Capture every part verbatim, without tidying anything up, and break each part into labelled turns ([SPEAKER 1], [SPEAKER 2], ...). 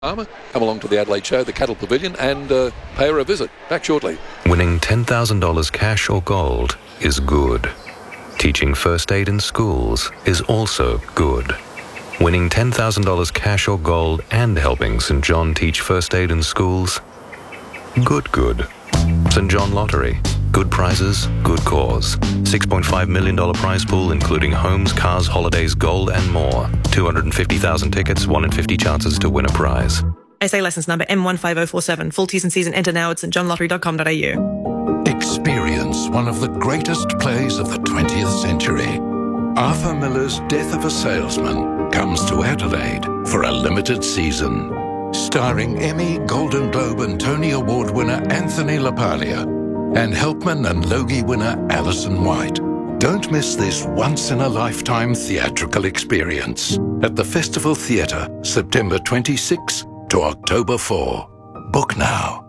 [SPEAKER 1] Come along to the Adelaide Show, the Cattle Pavilion, and uh, pay her a visit. Back shortly.
[SPEAKER 2] Winning ten thousand dollars cash or gold is good. Teaching first aid in schools is also good. Winning ten thousand dollars cash or gold and helping St John teach first aid in schools? Good, good. St John Lottery. Good prizes, good cause. six point five million dollars prize pool including homes, cars, holidays, gold and more. two hundred fifty thousand tickets, one in fifty chances to win a prize.
[SPEAKER 3] S A licence number M one five zero four seven. Full T's and C's and enter now at st john lottery dot com dot a u.
[SPEAKER 4] Experience one of the greatest plays of the twentieth century. Arthur Miller's Death of a Salesman comes to Adelaide for a limited season. Starring Emmy, Golden Globe and Tony Award winner Anthony LaPaglia and Helpman and Logie winner Alison White. Don't miss this once-in-a-lifetime theatrical experience at the Festival Theatre, September twenty-sixth to October fourth. Book now.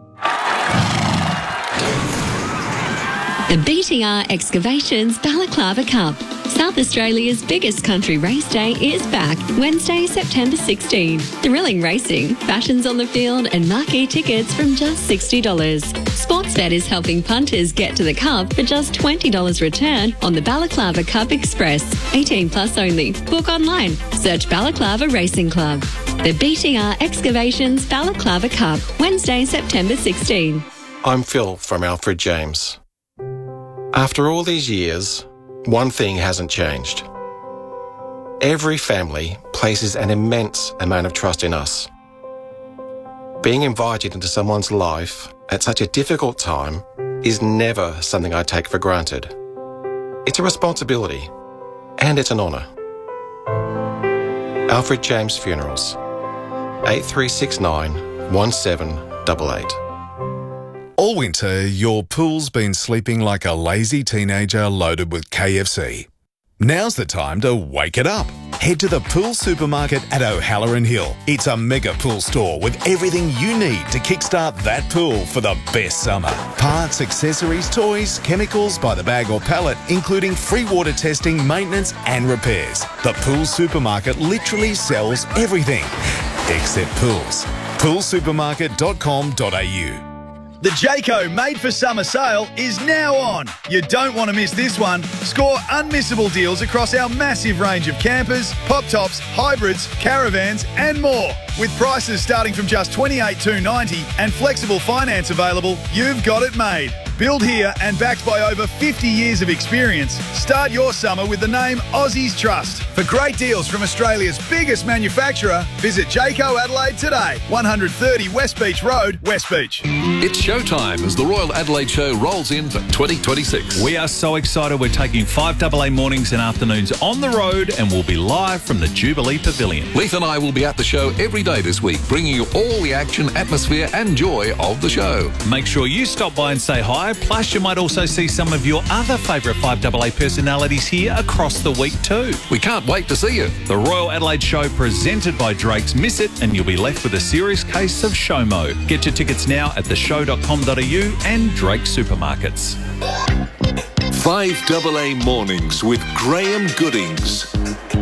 [SPEAKER 5] The B T R Excavations Balaclava Cup. South Australia's biggest country race day is back Wednesday, September sixteenth. Thrilling racing, fashions on the field and marquee tickets from just sixty dollars. Sportsbet is helping punters get to the Cup for just twenty dollars return on the Balaclava Cup Express. eighteen plus only. Book online. Search Balaclava Racing Club. The B T R Excavations Balaclava Cup, Wednesday, September sixteenth.
[SPEAKER 6] I'm Phil from Alfred James. After all these years, one thing hasn't changed. Every family places an immense amount of trust in us. Being invited into someone's life at such a difficult time is never something I take for granted. It's a responsibility, and it's an honour. Alfred James Funerals, eight three six nine, one seven eight eight.
[SPEAKER 7] All winter, your pool's been sleeping like a lazy teenager loaded with K F C. Now's the time to wake it up. Head to the Pool Supermarket at O'Halloran Hill. It's a mega pool store with everything you need to kickstart that pool for the best summer. Parts, accessories, toys, chemicals by the bag or pallet, including free water testing, maintenance and repairs. The Pool Supermarket literally sells everything, except pools. pool supermarket dot com dot a u.
[SPEAKER 8] The Jayco Made for Summer sale is now on. You don't want to miss this one. Score unmissable deals across our massive range of campers, pop tops, hybrids, caravans and more. With prices starting from just twenty-eight thousand two hundred ninety dollars and flexible finance available, you've got it made. Built here and backed by over fifty years of experience, start your summer with the name Aussies Trust. For great deals from Australia's biggest manufacturer, visit Jayco Adelaide today, one thirty West Beach Road, West Beach.
[SPEAKER 1] It's showtime as the Royal Adelaide Show rolls in for twenty twenty-six.
[SPEAKER 9] We are so excited. We're taking five A A mornings and afternoons on the road and we'll be live from the Jubilee Pavilion.
[SPEAKER 1] Leith and I will be at the show every day this week, bringing you all the action, atmosphere and joy of the show.
[SPEAKER 9] Make sure you stop by and say hi. Plus, you might also see some of your other favourite five A A personalities here across the week too.
[SPEAKER 1] We can't wait to see you.
[SPEAKER 9] The Royal Adelaide Show presented by Drake's. Miss it and you'll be left with a serious case of showmo. Get your tickets now at the show dot com dot a u and Drake Supermarkets.
[SPEAKER 10] five A A mornings with Graham Goodings.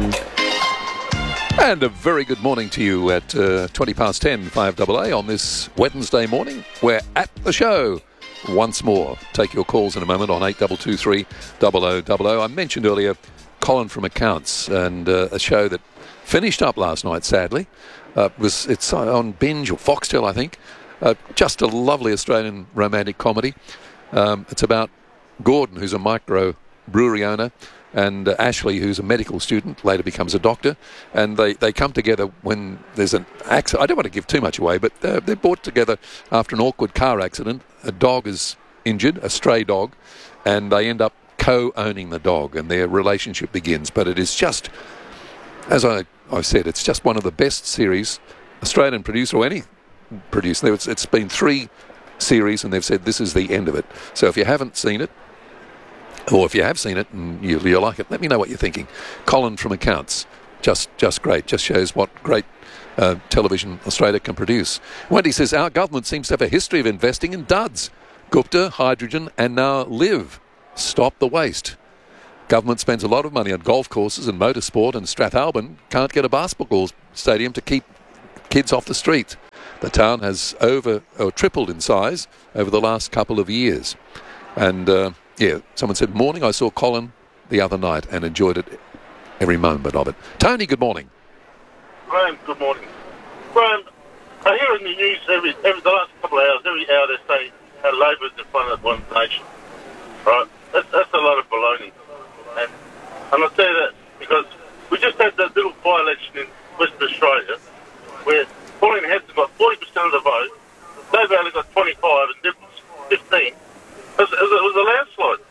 [SPEAKER 1] And a very good morning to you at uh, twenty past ten, five A A on this Wednesday morning. We're at the show once more. Take your calls in a moment on eight two two three, zero zero zero zero. I mentioned earlier Colin from Accounts and uh, a show that finished up last night, sadly. Uh, was It's on Binge or Foxtel, I think. Uh, just a lovely Australian romantic comedy. Um, it's about Gordon, who's a micro brewery owner, and uh, Ashley, who's a medical student, later becomes a doctor, and they, they come together when there's an accident. I don't want to give too much away, but uh, they're brought together after an awkward car accident. A dog is injured, a stray dog, and they end up co-owning the dog, and their relationship begins. But it is just, as I, I've said, it's just one of the best series, Australian producer or any producer. It's, it's been three series, and they've said this is the end of it. So if you haven't seen it, or if you have seen it and you, you like it, let me know what you're thinking. Colin from Accounts, just just great. Just shows what great uh, television Australia can produce. Wendy says, our government seems to have a history of investing in duds. Gupta, Hydrogen and now Live. Stop the waste. Government spends a lot of money on golf courses and motorsport, and Strathalbyn can't get a basketball stadium to keep kids off the street. The town has over or tripled in size over the last couple of years. And, uh, yeah, someone said, morning, I saw Colin the other night and enjoyed it every moment of it. Tony, good morning.
[SPEAKER 11] Graham, good morning. Graham, I hear in the news every, every the last couple of hours, every hour they say how Labor's in front of One Nation. Right? That's, that's a lot of baloney. And, and I'll tell you that because we just had that little by-election in Western Australia where Pauline Hanson got forty percent of the vote, Dave only got twenty-five and Nichols fifteen. It was, it was a landslide.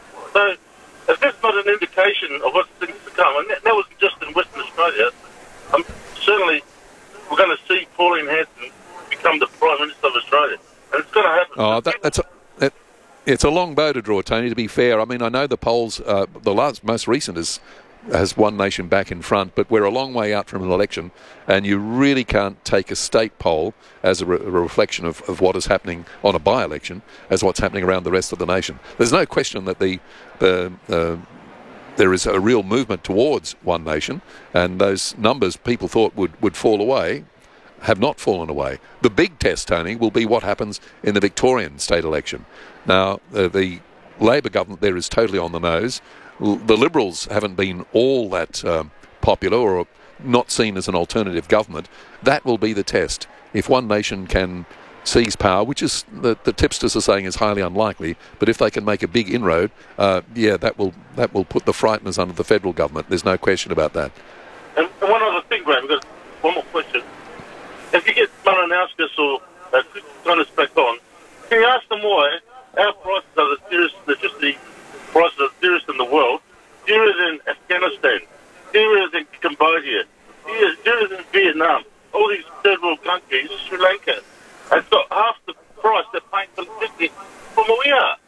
[SPEAKER 11] So if that's not an indication of what's things to come, and that, that wasn't just in Western Australia, um, certainly we're going to see Pauline Hanson become the Prime Minister of Australia. And it's going to happen.
[SPEAKER 1] Oh, that, that's a, that, it's a long bow to draw, Tony, to be fair. I mean, I know the polls, uh, the last, most recent is has One Nation back in front, but we're a long way out from an election, and you really can't take a state poll as a, re- a reflection of, of what is happening on a by-election as what's happening around the rest of the nation. There's no question that the the uh, there is a real movement towards One Nation, and those numbers people thought would, would fall away have not fallen away. The big test, Tony, will be what happens in the Victorian state election. Now, uh, the Labor government there is totally on the nose. L- the Liberals haven't been all that um, popular or not seen as an alternative government. That will be the test. If One Nation can seize power, which is the, the tipsters are saying is highly unlikely, but if they can make a big inroad, uh, yeah, that will that will put the frighteners under the federal government. There's no question about that.
[SPEAKER 11] And, and one other thing, Graham, because one more question. If you get Maranowskis or uh, Connors back on, can you ask them why our prices are the dearest, electricity prices are the dearest in the world, dearer than Afghanistan, dearer than Cambodia, dearer, dearer than Vietnam, all these third world countries, Sri Lanka. And it's got half the price they're paying for electricity from where we are.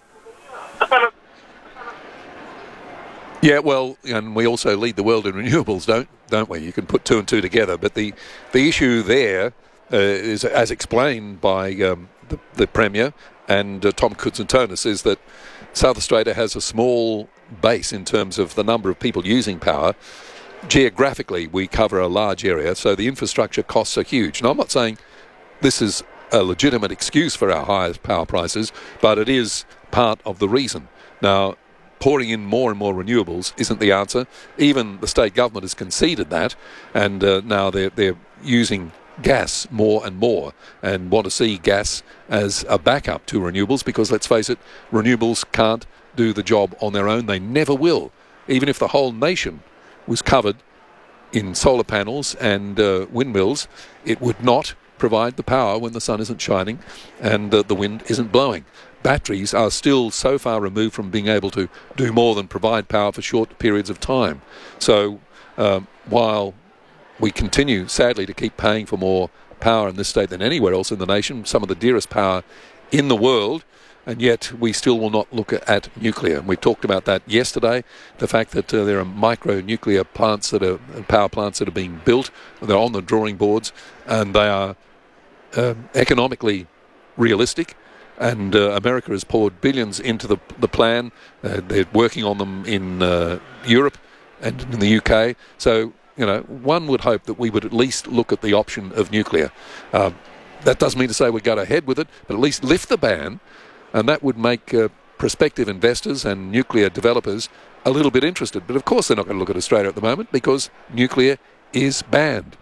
[SPEAKER 1] Yeah, well, and we also lead the world in renewables, don't don't we? You can put two and two together, but the the issue there uh, is, as explained by um, the, the Premier and uh, Tom Koutsantonis, is that South Australia has a small base in terms of the number of people using power. Geographically, we cover a large area, so the infrastructure costs are huge. Now, I'm not saying this is a legitimate excuse for our higher power prices, but it is part of the reason. Now, pouring in more and more renewables isn't the answer. Even the state government has conceded that, and uh, now they're, they're using gas more and more and want to see gas as a backup to renewables because, let's face it, renewables can't do the job on their own. They never will. Even if the whole nation was covered in solar panels and uh, windmills, it would not provide the power when the sun isn't shining and uh, the wind isn't blowing. Batteries are still so far removed from being able to do more than provide power for short periods of time. So um, while we continue, sadly, to keep paying for more power in this state than anywhere else in the nation, some of the dearest power in the world, and yet we still will not look at nuclear. And we talked about that yesterday, the fact that uh, there are micro-nuclear plants that are, power plants that are being built, they're on the drawing boards, and they are um, economically realistic. And uh, America has poured billions into the the plan. Uh, they're working on them in uh, Europe and in the U K. So, you know, one would hope that we would at least look at the option of nuclear. Uh, that doesn't mean to say we'd go ahead with it, but at least lift the ban, and that would make uh, prospective investors and nuclear developers a little bit interested. But of course they're not going to look at Australia at the moment because nuclear is banned.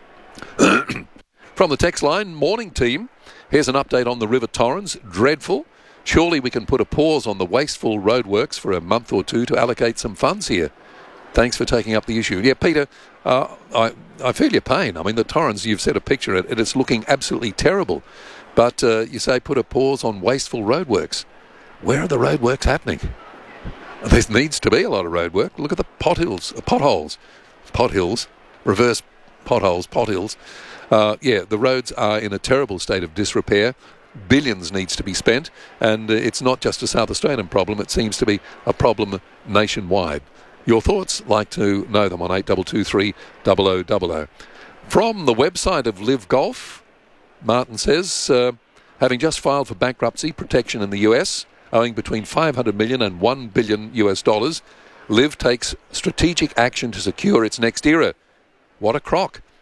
[SPEAKER 1] From the text line, morning team. Here's an update on the River Torrens. Dreadful. Surely we can put a pause on the wasteful roadworks for a month or two to allocate some funds here. Thanks for taking up the issue. Yeah, Peter, uh, I, I feel your pain. I mean, the Torrens, you've set a picture of it, and it's looking absolutely terrible. But uh, you say put a pause on wasteful roadworks. Where are the roadworks happening? There needs to be a lot of roadwork. Look at the potholes, uh, potholes, pothills, reverse potholes, pothills. Uh, yeah, the roads are in a terrible state of disrepair. Billions needs to be spent, and uh, it's not just a South Australian problem. It seems to be a problem nationwide. Your thoughts? Like to know them on eight two two three zero zero zero zero. From the website of Live Golf, Martin says, uh, having just filed for bankruptcy protection in the U S, owing between five hundred million and one billion U S dollars, Live takes strategic action to secure its next era. What a crock.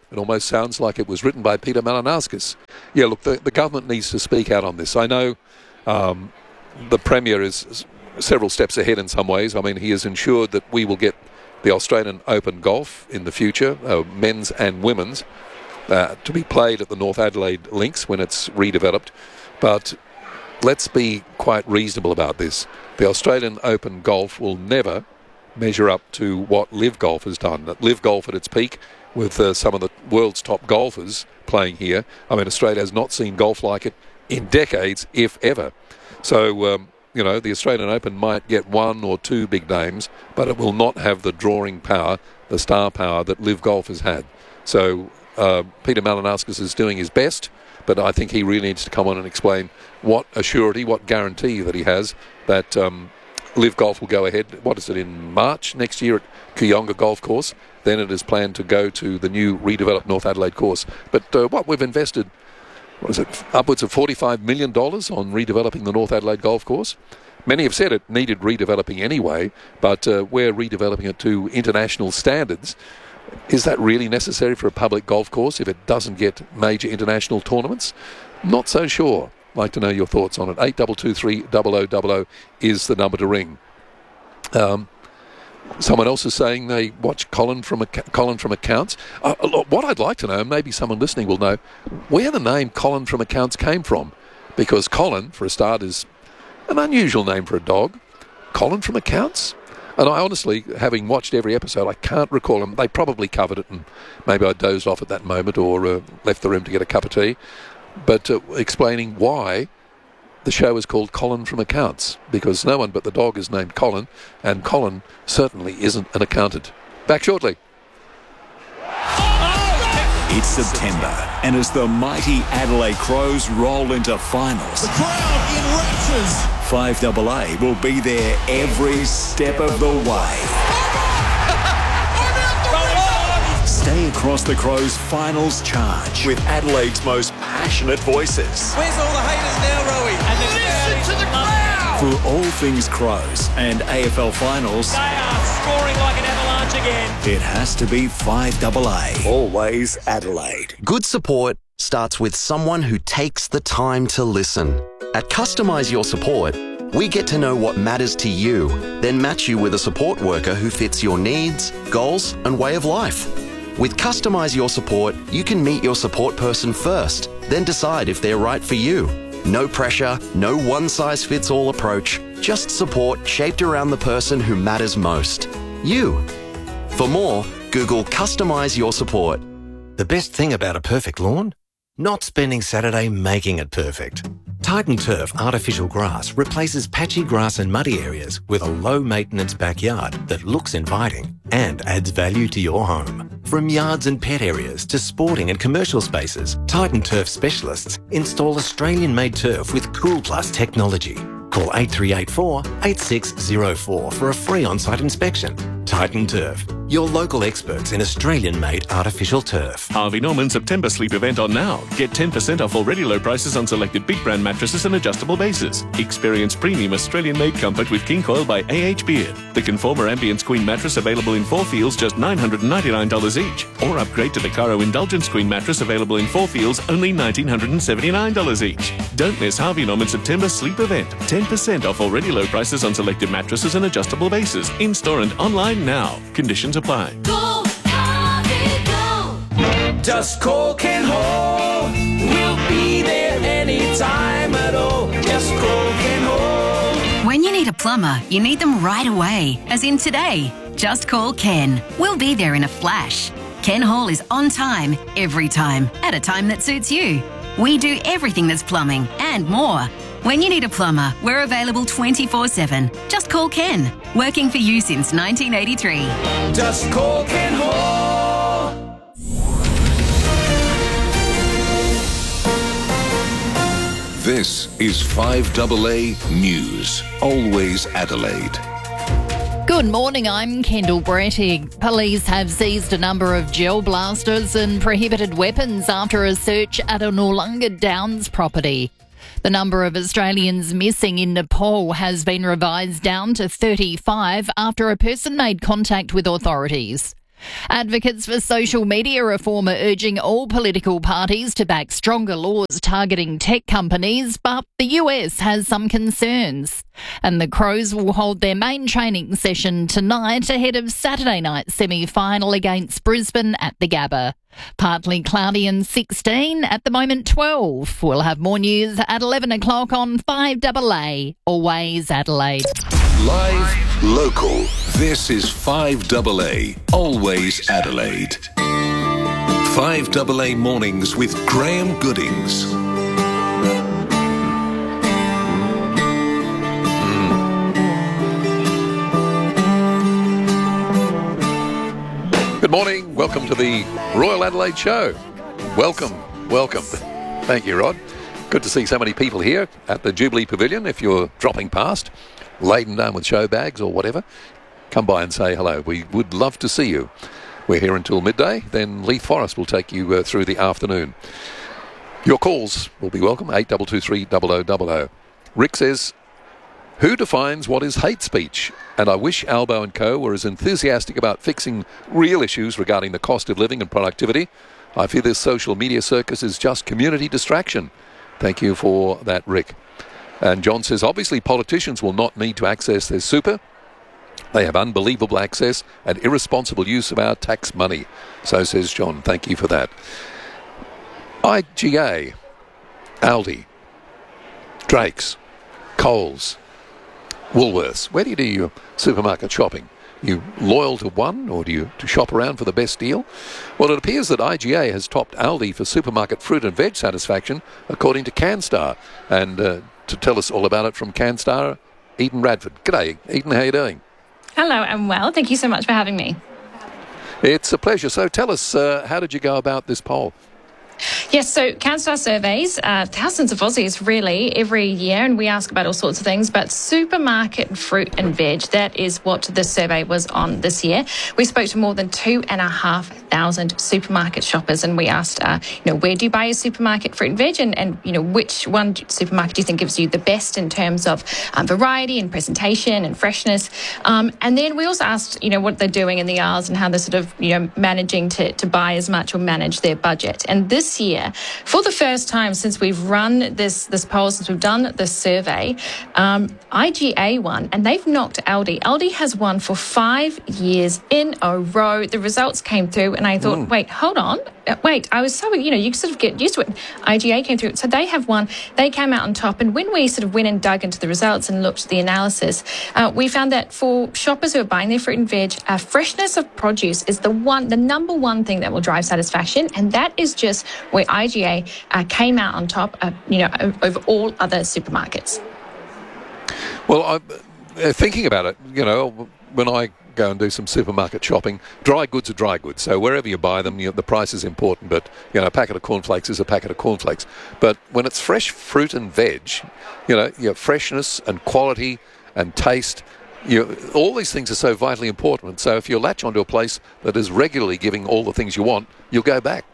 [SPEAKER 1] It almost sounds like it was written by Peter Malinauskas. Yeah, look, the, the government needs to speak out on this. I know um, the Premier is several steps ahead in some ways. I mean, he has ensured that we will get the Australian Open Golf in the future, uh, men's and women's, uh, to be played at the North Adelaide Links when it's redeveloped. But let's be quite reasonable about this. The Australian Open Golf will never measure up to what Live Golf has done. Live Golf at its peak, with uh, some of the world's top golfers playing here. I mean, Australia has not seen golf like it in decades, if ever. So, um, you know, the Australian Open might get one or two big names, but it will not have the drawing power, the star power that Live Golf has had. So uh, Peter Malinauskas is doing his best, but I think he really needs to come on and explain what assurity, what guarantee that he has that um, Live Golf will go ahead. What is it, in March next year at Kooyonga Golf Course? Then it is planned to go to the new redeveloped North Adelaide course. But uh, what we've invested, what is it, upwards of forty-five million dollars on redeveloping the North Adelaide Golf Course. Many have said it needed redeveloping anyway, but uh, we're redeveloping it to international standards. Is that really necessary for a public golf course if it doesn't get major international tournaments? Not so sure. I'd like to know your thoughts on it. eight two two three zero zero zero zero is the number to ring. Um, someone else is saying they watch Colin from Colin from Accounts. Uh, what I'd like to know, maybe someone listening will know, where the name Colin from Accounts came from. Because Colin, for a start, is an unusual name for a dog. Colin from Accounts? And I honestly, having watched every episode, I can't recall them. They probably covered it, and maybe I dozed off at that moment or uh, left the room to get a cup of tea. But uh, explaining why the show is called Colin from Accounts, because no one but the dog is named Colin, and Colin certainly isn't an accountant. Back shortly.
[SPEAKER 12] It's September, and as the mighty Adelaide Crows roll into finals,
[SPEAKER 13] the crowd in raptures.
[SPEAKER 12] five double A will be there every step of the way. Stay across the Crows' finals charge with Adelaide's most passionate voices.
[SPEAKER 13] Where's all the haters now, Rowie? And listen to the crowd!
[SPEAKER 12] For all things Crows and A F L finals,
[SPEAKER 13] They are scoring like an avalanche again.
[SPEAKER 12] it has to be five double A. Always Adelaide.
[SPEAKER 14] Good support starts with someone who takes the time to listen. At Customise Your Support, we get to know what matters to you, then match you with a support worker who fits your needs, goals, and way of life. With Customise Your Support, you can meet your support person first, then decide if they're right for you. No pressure, no one-size-fits-all approach, just support shaped around the person who matters most. You. For more, Google Customise Your Support.
[SPEAKER 15] The best thing about a perfect lawn? Not spending Saturday making it perfect. Titan Turf Artificial Grass replaces patchy grass and muddy areas with a low-maintenance backyard that looks inviting and adds value to your home. From yards and pet areas to sporting and commercial spaces, Titan Turf specialists install Australian-made turf with Cool Plus technology. Call eight three eight four, eight six zero four for a free on-site inspection. Titan Turf, your local experts in Australian-made artificial turf.
[SPEAKER 16] Harvey Norman September sleep event on now. Get ten percent off already low prices on selected big brand mattresses and adjustable bases. Experience premium Australian-made comfort with King Coil by A H Beard. The Conformer Ambience Queen mattress available in four feels, just nine hundred ninety-nine dollars each. Or upgrade to the Caro Indulgence Queen mattress available in four feels, only one thousand nine hundred seventy-nine dollars each. Don't miss Harvey Norman September sleep event. ten percent off already low prices on selected mattresses and adjustable bases. In-store and online now. Conditions apply.
[SPEAKER 13] Go, Harvey, go. Just call Ken Hall. We'll be there anytime at all. Just call Ken Hall.
[SPEAKER 17] When you need a plumber, you need them right away, as in today. Just call Ken. We'll be there in a flash. Ken Hall is on time, every time, at a time that suits you. We do everything that's plumbing and more. When you need a plumber, we're available twenty-four seven. Just call Ken. Working for you since nineteen eighty-three.
[SPEAKER 13] Just call Ken Hall.
[SPEAKER 10] This is five double A News. Always Adelaide.
[SPEAKER 18] Good morning, I'm Kendall Brettig. Police have seized a number of gel blasters and prohibited weapons after a search at a Noarlunga Downs property. The number of Australians missing in Nepal has been revised down to thirty-five after a person made contact with authorities. Advocates for social media reform are urging all political parties to back stronger laws targeting tech companies, but the U S has some concerns. And the Crows will hold their main training session tonight ahead of Saturday night's semi-final against Brisbane at the Gabba. Partly cloudy and sixteen, at the moment twelve. We'll have more news at eleven o'clock on five double A, Always Adelaide.
[SPEAKER 10] Live, local. This is five double A, Always Adelaide. five double A Mornings with Graham Goodings.
[SPEAKER 1] Good morning. Welcome to the Royal Adelaide Show. Welcome. Welcome. Thank you, Rod. Good to see so many people here at the Jubilee Pavilion. If you're dropping past, laden down with show bags or whatever, come by and say hello. We would love to see you. We're here until midday. Then Leith Forest will take you uh, through the afternoon. Your calls will be welcome. eight two two three zero zero zero zero. Rick says, who defines what is hate speech? And I wish Albo and Co were as enthusiastic about fixing real issues regarding the cost of living and productivity. I fear this social media circus is just community distraction. Thank you for that, Rick. And John says, obviously politicians will not need to access their super. They have unbelievable access and irresponsible use of our tax money. So says John. Thank you for that. I G A, Aldi, Drake's, Coles, Woolworths. Where do you do your supermarket shopping? You loyal to one, or do you to shop around for the best deal? Well, it appears that I G A has topped Aldi for supermarket fruit and veg satisfaction, according to CanStar. And uh, to tell us all about it from CanStar, Eden Radford. G'day, Eden, how are you doing?
[SPEAKER 19] Hello, I'm well. Thank you so much for having me.
[SPEAKER 1] It's a pleasure. So tell us, uh, how did you go about this poll?
[SPEAKER 19] Yes, so CanStar surveys uh, thousands of Aussies really every year, and we ask about all sorts of things, but supermarket fruit and veg, that is what the survey was on this year. We spoke to more than two and a half thousand supermarket shoppers, and we asked, uh, you know, where do you buy your supermarket fruit and veg, and, and you know, which one supermarket do you think gives you the best in terms of um, variety and presentation and freshness? Um, and then we also asked, you know, what they're doing in the aisles and how they're sort of, you know, managing to, to buy as much or manage their budget. And this This year, for the first time since we've run this this poll, since we've done this survey, um, I G A won, and they've knocked Aldi. Aldi has won for five years in a row. The results came through, and I thought, mm. wait, hold on. Wait, I was so, you know, you sort of get used to it. I G A came through. So they have won. They came out on top. And when we sort of went and dug into the results and looked at the analysis, uh, we found that for shoppers who are buying their fruit and veg, uh, freshness of produce is the one, the number one thing that will drive satisfaction. And that is just where I G A uh, came out on top, uh, you know, over all other supermarkets.
[SPEAKER 1] Well, I'm uh, thinking about it, you know, when I go and do some supermarket shopping, dry goods are dry goods. So wherever you buy them, you know, the price is important, but, you know, a packet of cornflakes is a packet of cornflakes. But when it's fresh fruit and veg, you know, your freshness and quality and taste, you, all these things are so vitally important. So if you latch onto a place that is regularly giving all the things you want, you'll go back.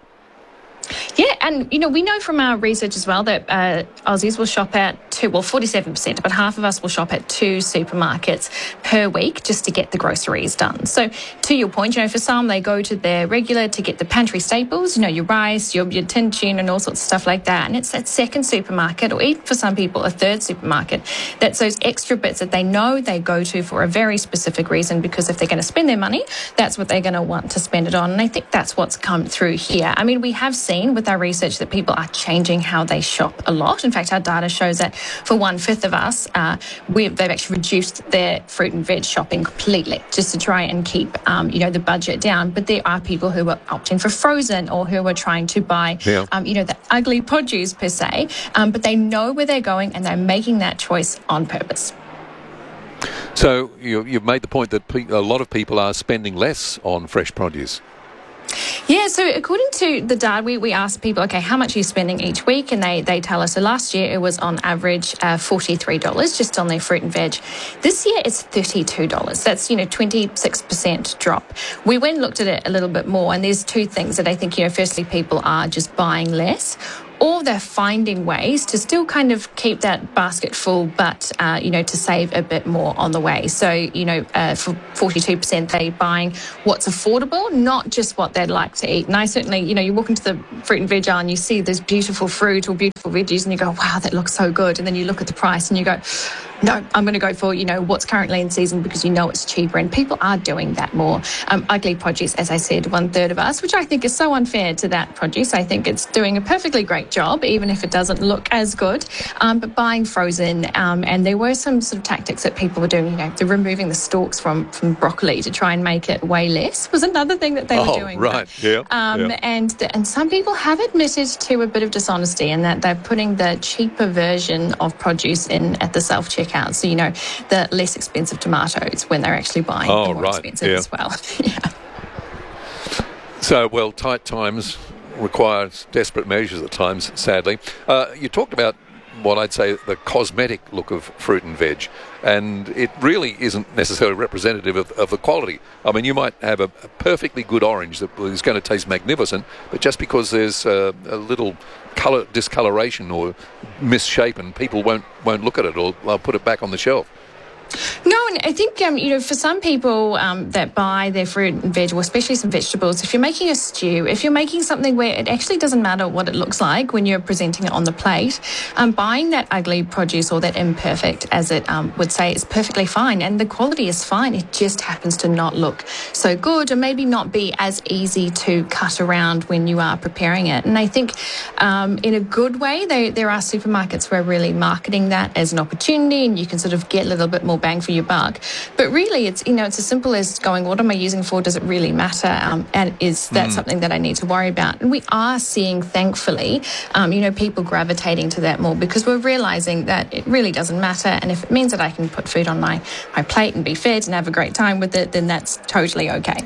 [SPEAKER 19] Yeah, and, you know, we know from our research as well that uh, Aussies will shop at two, well, forty-seven percent, but half of us will shop at two supermarkets per week just to get the groceries done. So to your point, you know, for some, they go to their regular to get the pantry staples, you know, your rice, your, your tin tune and all sorts of stuff like that. And it's that second supermarket, or even for some people, a third supermarket, that's those extra bits that they know they go to for a very specific reason, because if they're going to spend their money, that's what they're going to want to spend it on. And I think that's what's come through here. I mean, we have seen with our research that people are changing how they shop a lot. In fact, our data shows that for one-fifth of us, uh, we've, they've actually reduced their fruit and veg shopping completely just to try and keep, um, you know, the budget down. But there are people who are opting for frozen, or who are trying to buy, yeah. um, you know, the ugly produce per se, um, but they know where they're going and they're making that choice on purpose.
[SPEAKER 1] So you, you've made the point that pe- a lot of people are spending less on fresh produce.
[SPEAKER 19] Yeah, so according to the data, we, we asked people, okay, how much are you spending each week? And they, they tell us, so last year it was on average uh, forty-three dollars just on their fruit and veg. This year it's thirty-two dollars. That's, you know, twenty-six percent drop. We went and looked at it a little bit more, and there's two things that I think, you know, firstly, people are just buying less, or they're finding ways to still kind of keep that basket full, but, uh, you know, to save a bit more on the way. So, you know, uh, for forty-two percent, they're buying what's affordable, not just what they'd like to eat. And I certainly, you know, you walk into the fruit and veg aisle and you see this beautiful fruit or beautiful veggies and you go, wow, that looks so good. And then you look at the price and you go, no, I'm going to go for, you know, what's currently in season because you know it's cheaper. And people are doing that more. Um, ugly produce, as I said, one third of us, which I think is so unfair to that produce. I think it's doing a perfectly great job, even if it doesn't look as good. Um, but buying frozen, um, and there were some sort of tactics that people were doing, you know, they're removing the stalks from, from broccoli to try and make it way less was another thing that they
[SPEAKER 1] oh,
[SPEAKER 19] were doing.
[SPEAKER 1] right, yeah.
[SPEAKER 19] Um,
[SPEAKER 1] yeah.
[SPEAKER 19] And the, and some people have admitted to a bit of dishonesty in that they're putting the cheaper version of produce in at the self-checkout. So, you know, the less expensive tomatoes when they're actually buying
[SPEAKER 1] oh,
[SPEAKER 19] the more
[SPEAKER 1] right.
[SPEAKER 19] expensive
[SPEAKER 1] yeah.
[SPEAKER 19] as well. yeah.
[SPEAKER 1] So, well, tight times require desperate measures at times, sadly. Uh, you talked about what I'd say the cosmetic look of fruit and veg, and it really isn't necessarily representative of, of the quality. I mean, you might have a, a perfectly good orange that is going to taste magnificent, but just because there's uh, a little colour discoloration or misshapen, people won't won't look at it or they'll put it back on the shelf.
[SPEAKER 19] No, and I think, um, you know, for some people um, that buy their fruit and veg, or especially some vegetables, if you're making a stew, if you're making something where it actually doesn't matter what it looks like when you're presenting it on the plate, um, buying that ugly produce or that imperfect, as it um, would say, is perfectly fine. And the quality is fine. It just happens to not look so good or maybe not be as easy to cut around when you are preparing it. And I think um, in a good way, they, there are supermarkets who are really marketing that as an opportunity and you can sort of get a little bit more bang for your buck. But really, it's, you know, it's as simple as going, what am I using for? Does it really matter? Um, and is that mm. something that I need to worry about? And we are seeing, thankfully, um, you know, people gravitating to that more because we're realising that it really doesn't matter. And if it means that I can put food on my, my plate and be fed and have a great time with it, then that's totally okay.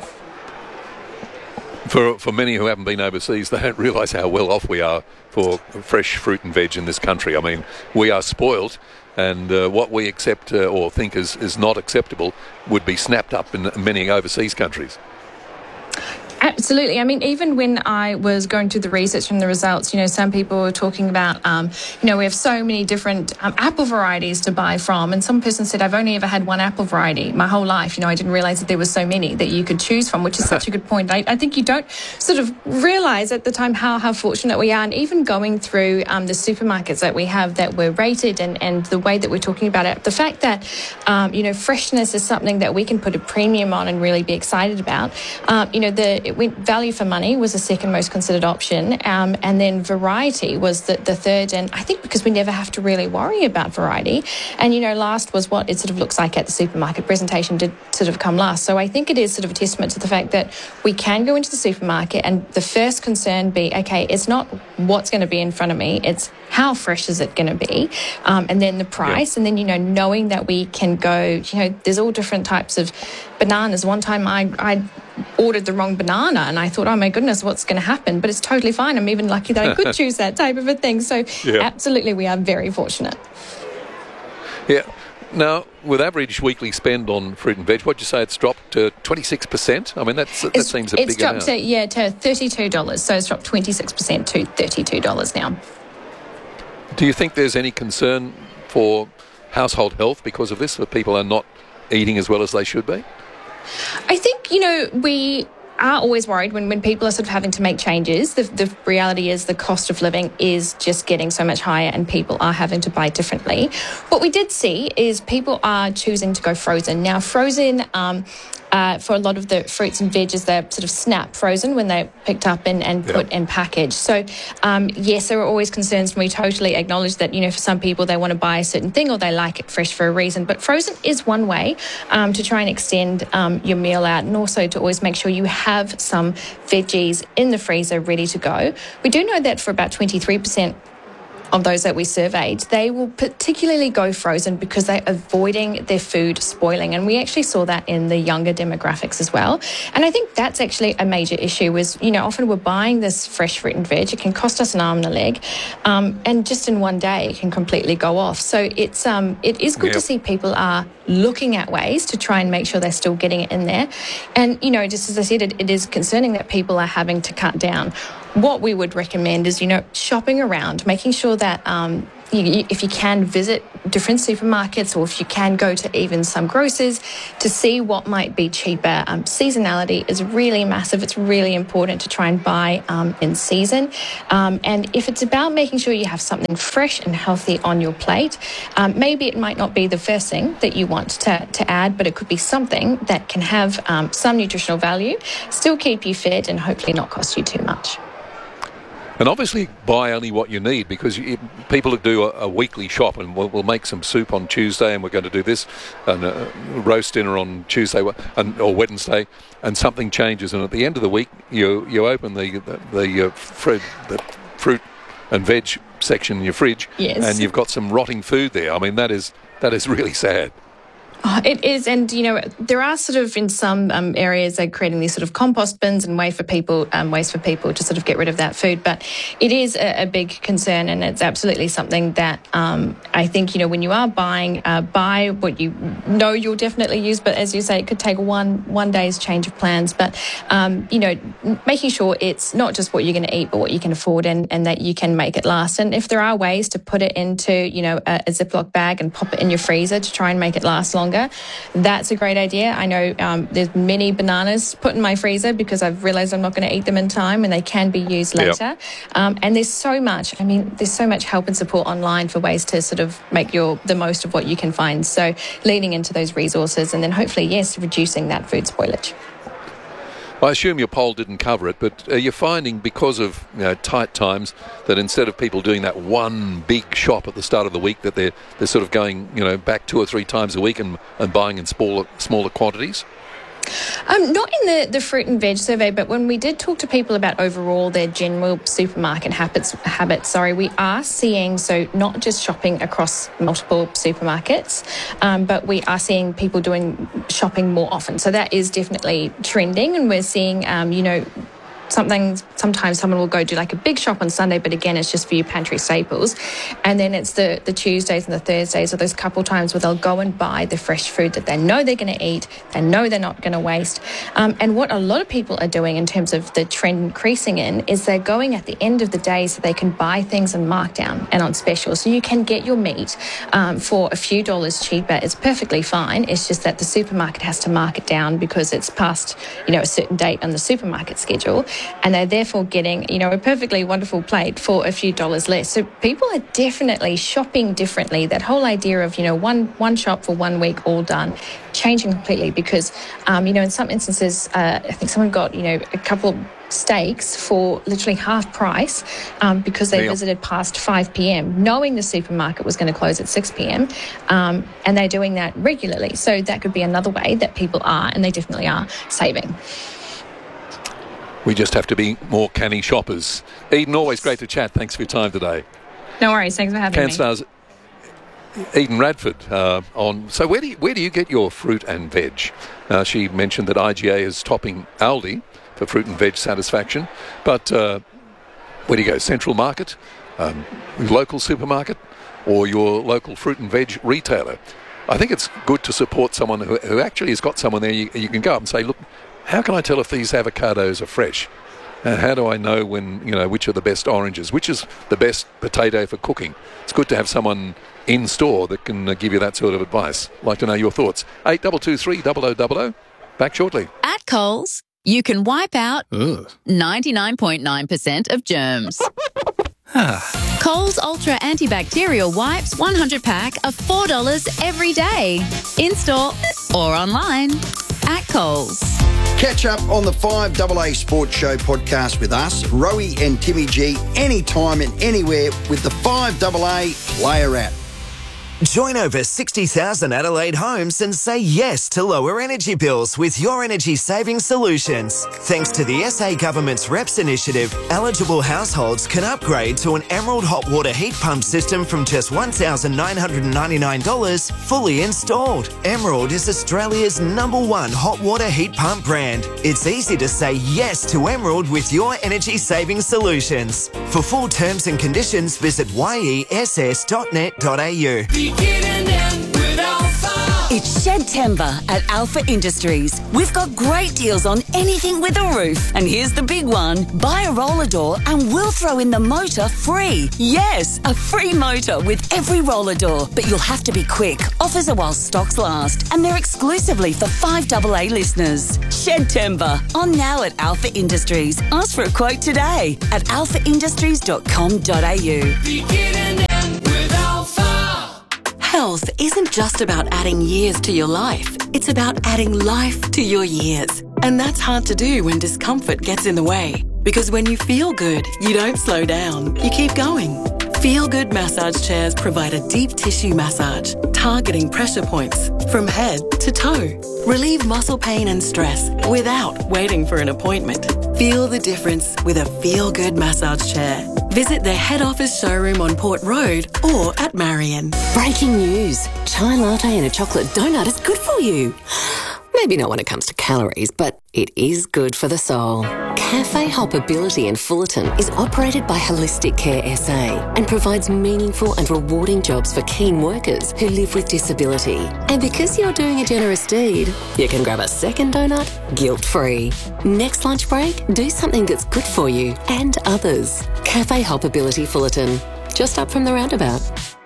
[SPEAKER 1] For for many who haven't been overseas, they don't realise how well off we are for fresh fruit and veg in this country. I mean, we are spoilt. And uh, what we accept uh, or think is, is not acceptable would be snapped up in many overseas countries.
[SPEAKER 19] Absolutely. I mean, even when I was going through the research and the results, you know, some people were talking about, um, you know, we have so many different um, apple varieties to buy from. And some person said, I've only ever had one apple variety my whole life. You know, I didn't realise that there were so many that you could choose from, which is such a good point. I, I think you don't sort of realise at the time how, how fortunate we are. And even going through um, the supermarkets that we have that were rated and, and the way that we're talking about it, the fact that, um, you know, freshness is something that we can put a premium on and really be excited about. Um, you know, the it went, value for money was the second most considered option, um, and then variety was the, the third. And I think because we never have to really worry about variety. And, you know, last was what it sort of looks like at the supermarket. Presentation did sort of come last. So I think it is sort of a testament to the fact that we can go into the supermarket and the first concern be, okay, it's not what's going to be in front of me, it's how fresh is it going to be, um, and then the price, yeah. and then, you know, knowing that we can go, you know, there's all different types of bananas. One time I, I ordered the wrong banana and I thought, oh my goodness, what's going to happen? But it's totally fine. I'm even lucky that I could choose that type of a thing. So yeah. absolutely, we are very fortunate.
[SPEAKER 1] Yeah. Now, with average weekly spend on fruit and veg, what'd you say it's dropped to twenty-six percent? I mean, that's, that
[SPEAKER 19] it's,
[SPEAKER 1] seems a big amount.
[SPEAKER 19] It's dropped to, yeah, to thirty-two dollars. So it's dropped twenty-six percent to thirty-two dollars now.
[SPEAKER 1] Do you think there's any concern for household health because of this, that people are not eating as well as they should be?
[SPEAKER 19] I think, you know, we are always worried when, when people are sort of having to make changes. The, the reality is the cost of living is just getting so much higher and people are having to buy differently. What we did see is people are choosing to go frozen. Now, frozen... Um, Uh, for a lot of the fruits and veggies, they're sort of snap frozen when they're picked up and, and put yep. in packaged. So, um, yes, there are always concerns, and we totally acknowledge that, you know, for some people they want to buy a certain thing or they like it fresh for a reason. But frozen is one way um, to try and extend um, your meal out, and also to always make sure you have some veggies in the freezer ready to go. We do know that for about twenty-three percent of those that we surveyed, they will particularly go frozen because they're avoiding their food spoiling. And we actually saw that in the younger demographics as well. And I think that's actually a major issue is, you know, often we're buying this fresh fruit and veg. It can cost us an arm and a leg. Um, and just in one day, it can completely go off. So it's um, it is good yep. to see people are looking at ways to try and make sure they're still getting it in there. And, you know, just as I said, it, it is concerning that people are having to cut down. what we would recommend is, you know, shopping around, making sure that um, you, you, if you can visit different supermarkets, or if you can go to even some grocers to see what might be cheaper. Um, seasonality is really massive. It's really important to try and buy um, in season. Um, and if it's about making sure you have something fresh and healthy on your plate, um, maybe it might not be the first thing that you want to, to add, but it could be something that can have um, some nutritional value, still keep you fit, and hopefully not cost you too much.
[SPEAKER 1] And obviously buy only what you need, because you, people who do a, a weekly shop, and we'll, we'll make some soup on Tuesday, and we're going to do this, and a roast dinner on Tuesday and, or Wednesday, and something changes, and at the end of the week you you open the the, the, uh, fruit, the fruit and veg section in your fridge,
[SPEAKER 19] yes,
[SPEAKER 1] and you've got some rotting food there. I mean, that is that is really sad.
[SPEAKER 19] Oh, it is, and you know, there are sort of in some um, areas they're creating these sort of compost bins and way for people, um, ways for people to sort of get rid of that food. But it is a, a big concern, and it's absolutely something that um, I think, you know, when you are buying, uh, buy what you know you'll definitely use. But as you say, it could take one one day's change of plans. But um, you know, making sure it's not just what you're going to eat, but what you can afford, and, and that you can make it last. And if there are ways to put it into, you know, a, a Ziploc bag and pop it in your freezer to try and make it last longer, that's a great idea. I know um, there's many bananas put in my freezer because I've realised I'm not going to eat them in time, and they can be used later.
[SPEAKER 1] Yep.
[SPEAKER 19] Um, and there's so much, I mean, there's so much help and support online for ways to sort of make your the most of what you can find. So leaning into those resources, and then hopefully, yes, reducing that food spoilage.
[SPEAKER 1] I assume your poll didn't cover it, but are you finding, because of, you know, tight times, that instead of people doing that one big shop at the start of the week, that they're they're sort of going, you know, back two or three times a week and, and buying in smaller smaller quantities?
[SPEAKER 19] Um, not in the, the fruit and veg survey, but when we did talk to people about overall their general supermarket habits, habits, sorry, we are seeing, so not just shopping across multiple supermarkets, um, but we are seeing people doing shopping more often. So that is definitely trending, and we're seeing, um, you know, something, sometimes someone will go do like a big shop on Sunday, but again, it's just for your pantry staples. And then it's the, the Tuesdays and the Thursdays, or those couple times where they'll go and buy the fresh food that they know they're going to eat, they know they're not going to waste. Um, and what a lot of people are doing in terms of the trend increasing in is they're going at the end of the day so they can buy things on markdown and on special. So you can get your meat um, for a few dollars cheaper. It's perfectly fine. It's just that the supermarket has to mark it down because it's past, you know, a certain date on the supermarket schedule. And they're therefore getting, you know, a perfectly wonderful plate for a few dollars less. So people are definitely shopping differently. That whole idea of, you know, one one shop for one week, all done, changing completely because, um, you know, in some instances, uh, I think someone got, you know, a couple of steaks for literally half price um, because they
[SPEAKER 1] Deal.
[SPEAKER 19] visited past five p.m. knowing the supermarket was going to close at six p.m. Um, and they're doing that regularly. So that could be another way that people are, and they definitely are, saving.
[SPEAKER 1] We just have to be more canny shoppers. Eden, always great to chat. Thanks for your time today.
[SPEAKER 19] No worries. Thanks for having me.
[SPEAKER 1] CanStar's Eden Radford uh, on. So where do you, where do you get your fruit and veg? Uh, she mentioned that I G A is topping Aldi for fruit and veg satisfaction. But uh, where do you go? Central Market, um, local supermarket, or your local fruit and veg retailer? I think it's good to support someone who, who actually has got someone there. You, you can go up and say, look, how can I tell if these avocados are fresh? Uh, how do I know when, you know, which are the best oranges? Which is the best potato for cooking? It's good to have someone in store that can uh, give you that sort of advice. I'd like to know your thoughts. eight two two three, double oh double oh. Back shortly.
[SPEAKER 20] At Coles, you can wipe out ninety-nine point nine percent of germs. Coles Ultra Antibacterial Wipes one hundred pack are four dollars every day. In-store or online at Coles.
[SPEAKER 21] Catch up on the five double A Sports Show podcast with us, Rowie and Timmy G, anytime and anywhere with the five double A Player app.
[SPEAKER 22] Join over sixty thousand Adelaide homes and say yes to lower energy bills with Your Energy Saving Solutions. Thanks to the S A Government's R E P S initiative, eligible households can upgrade to an Emerald hot water heat pump system from just one thousand nine hundred ninety-nine dollars fully installed. Emerald is Australia's number one hot water heat pump brand. It's easy to say yes to Emerald with Your Energy Saving Solutions. For full terms and conditions, visit y e s s dot net dot a u.
[SPEAKER 2] It's Shed Timber at Alpha Industries. We've got great deals on anything with a roof. And here's the big one. Buy a roller door and we'll throw in the motor free. Yes, a free motor with every roller door. But you'll have to be quick. Offers are while stocks last. And they're exclusively for five double A listeners. Shed Timber. On now at Alpha Industries. Ask for a quote today at alpha industries dot com dot a u. Health isn't just about adding years to your life. It's about adding life to your years. And that's hard to do when discomfort gets in the way. Because when you feel good, you don't slow down. You keep going. Feel Good massage chairs provide a deep tissue massage, targeting pressure points from head to toe. Relieve muscle pain and stress without waiting for an appointment. Feel the difference with a Feel Good massage chair. Visit their head office showroom on Port Road or at Marion.
[SPEAKER 3] Breaking news. Chai latte and a chocolate donut is good for you. Maybe not when it comes to calories, but it is good for the soul. Cafe Hoppability in Fullerton is operated by Holistic Care S A and provides meaningful and rewarding jobs for keen workers who live with disability. And because you're doing a generous deed, you can grab a second donut guilt-free. Next lunch break, do something that's good for you and others. Cafe Hoppability Fullerton, just up from the roundabout.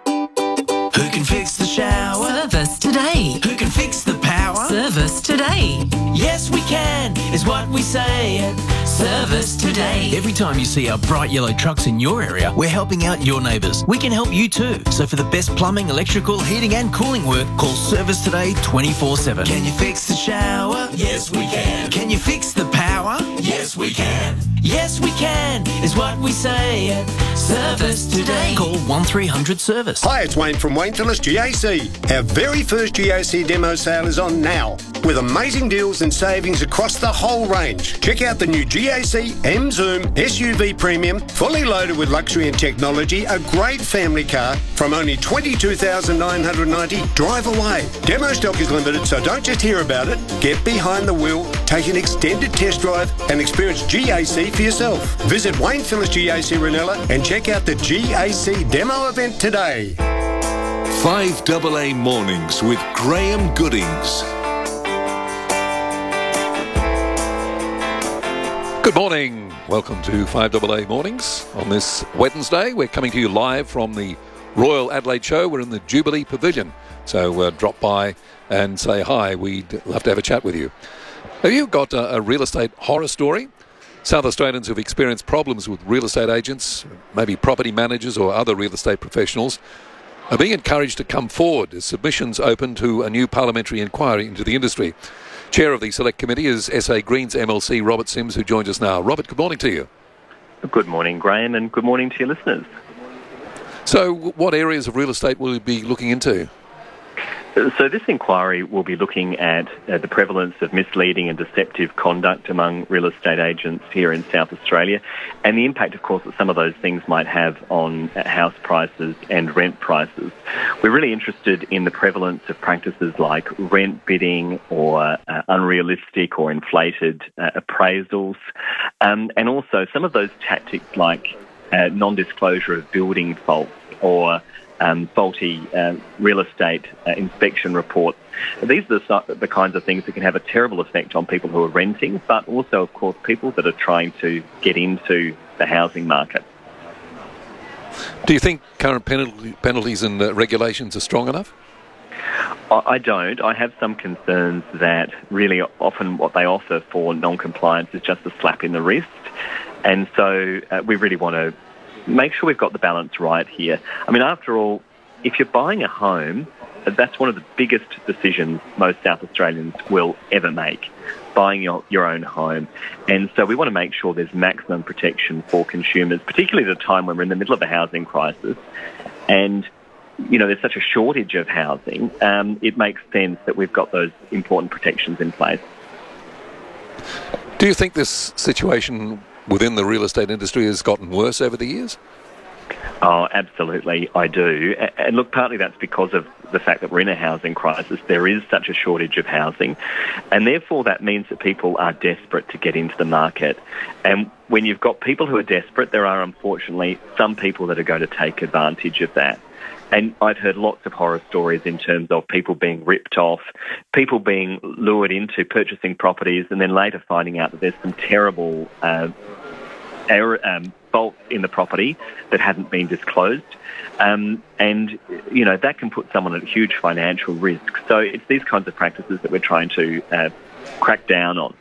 [SPEAKER 13] Who can fix the shower?
[SPEAKER 23] Service today.
[SPEAKER 13] Who can fix the power?
[SPEAKER 23] Service today.
[SPEAKER 13] Yes, we can, is what we say at Service Today.
[SPEAKER 24] Every time you see our bright yellow trucks in your area, we're helping out your neighbours. We can help you too. So for the best plumbing, electrical, heating and cooling work, call Service Today twenty-four seven.
[SPEAKER 13] Can you fix the shower? Yes, we can. Can you fix the power? Yes, we can. Yes, we can, is what we say at Service Today.
[SPEAKER 24] Call one three hundred service.
[SPEAKER 25] Hi, it's Wayne from Wayne Phillips G A C. Our very first G A C demo sale is on now, with amazing deals and savings across the whole range. Check out the new G A C M Zoom S U V Premium, fully loaded with luxury and technology, a great family car from only twenty-two thousand nine hundred ninety dollars. Drive away. Demo stock is limited, so don't just hear about it. Get behind the wheel, take an extended test drive and experience G A C for yourself. Visit Wayne Phillips G A C Ranella and check out the G A C demo event today.
[SPEAKER 10] five double A Mornings with Graham Goodings.
[SPEAKER 1] Good morning. Welcome to five double A Mornings on this Wednesday. We're coming to you live from the Royal Adelaide Show. We're in the Jubilee Pavilion. So uh, drop by and say hi. We'd love to have a chat with you. Have you got a, a real estate horror story? South Australians who've experienced problems with real estate agents, maybe property managers or other real estate professionals, are being encouraged to come forward as submissions open to a new parliamentary inquiry into the industry. Chair of the Select Committee is S A Greens M L C Robert Sims, who joins us now. Robert, good morning to you.
[SPEAKER 26] Good morning, Graham, and good morning to your listeners.
[SPEAKER 1] So what areas of real estate will you be looking into?
[SPEAKER 26] So this inquiry will be looking at uh, the prevalence of misleading and deceptive conduct among real estate agents here in South Australia, and the impact, of course, that some of those things might have on uh, house prices and rent prices. We're really interested in the prevalence of practices like rent bidding or uh, unrealistic or inflated uh, appraisals, um, and also some of those tactics like uh, non-disclosure of building faults or Um, faulty uh, real estate uh, inspection reports. These are the, the kinds of things that can have a terrible effect on people who are renting, but also, of course, people that are trying to get into the housing market.
[SPEAKER 1] Do you think current penalty, penalties and uh, regulations are strong enough?
[SPEAKER 26] I don't. I have some concerns that really often what they offer for non-compliance is just a slap in the wrist. And so uh, we really want to make sure we've got the balance right here. I mean, after all, if you're buying a home, that's one of the biggest decisions most South Australians will ever make, buying your, your own home. And so we want to make sure there's maximum protection for consumers, particularly at a time when we're in the middle of a housing crisis. And, you know, there's such a shortage of housing, um, it makes sense that we've got those important protections in place.
[SPEAKER 1] Do you think this situation within the real estate industry has gotten worse over the years?
[SPEAKER 26] Oh, absolutely, I do. And look, partly that's because of the fact that we're in a housing crisis. There is such a shortage of housing, and therefore that means that people are desperate to get into the market. And when you've got people who are desperate, there are unfortunately some people that are going to take advantage of that. And I've heard lots of horror stories in terms of people being ripped off, people being lured into purchasing properties and then later finding out that there's some terrible uh, error, um, faults in the property that hadn't been disclosed. Um, and, you know, that can put someone at huge financial risk. So it's these kinds of practices that we're trying to uh, crack down on.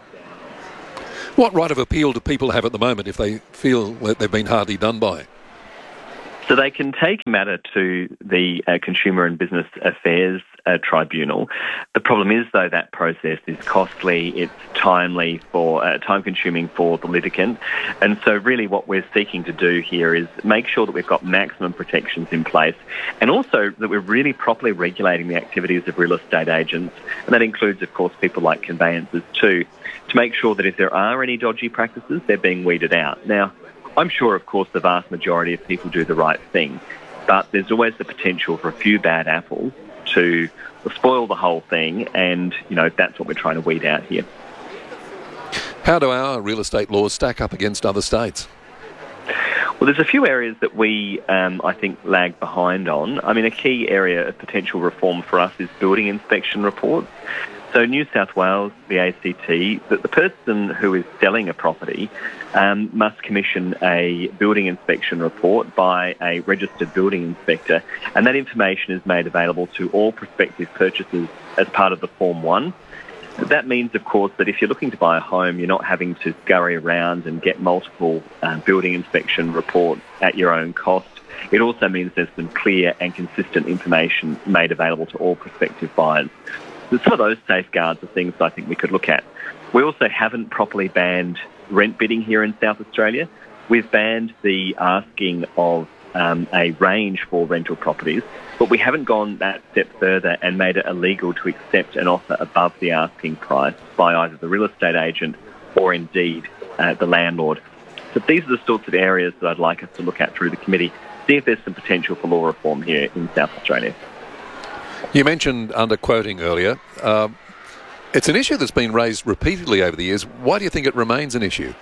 [SPEAKER 1] What right of appeal do people have at the moment if they feel that they've been hardly done by?
[SPEAKER 26] So they can take a matter to the uh, Consumer and Business Affairs uh, Tribunal. The problem is, though, that process is costly, it's timely for uh, time-consuming for the litigant. And so really what we're seeking to do here is make sure that we've got maximum protections in place and also that we're really properly regulating the activities of real estate agents. And that includes, of course, people like conveyancers too, to make sure that if there are any dodgy practices, they're being weeded out. Now, I'm sure, of course, the vast majority of people do the right thing, but there's always the potential for a few bad apples to spoil the whole thing, and, you know, that's what we're trying to weed out here.
[SPEAKER 1] How do our real estate laws stack up against other states?
[SPEAKER 26] Well, there's a few areas that we, um, I think, lag behind on. I mean, a key area of potential reform for us is building inspection reports. So New South Wales, the A C T, that the person who is selling a property um, must commission a building inspection report by a registered building inspector, and that information is made available to all prospective purchasers as part of the Form one. That means, of course, that if you're looking to buy a home, you're not having to scurry around and get multiple uh, building inspection reports at your own cost. It also means there's some clear and consistent information made available to all prospective buyers. Some of those safeguards are things I think we could look at. We also haven't properly banned rent bidding here in South Australia. We've banned the asking of um, a range for rental properties, but we haven't gone that step further and made it illegal to accept an offer above the asking price by either the real estate agent or indeed uh, the landlord. So these are the sorts of areas that I'd like us to look at through the committee, see if there's some potential for law reform here in South Australia.
[SPEAKER 1] You mentioned underquoting earlier. Um, it's an issue that's been raised repeatedly over the years. Why do you think it remains an issue?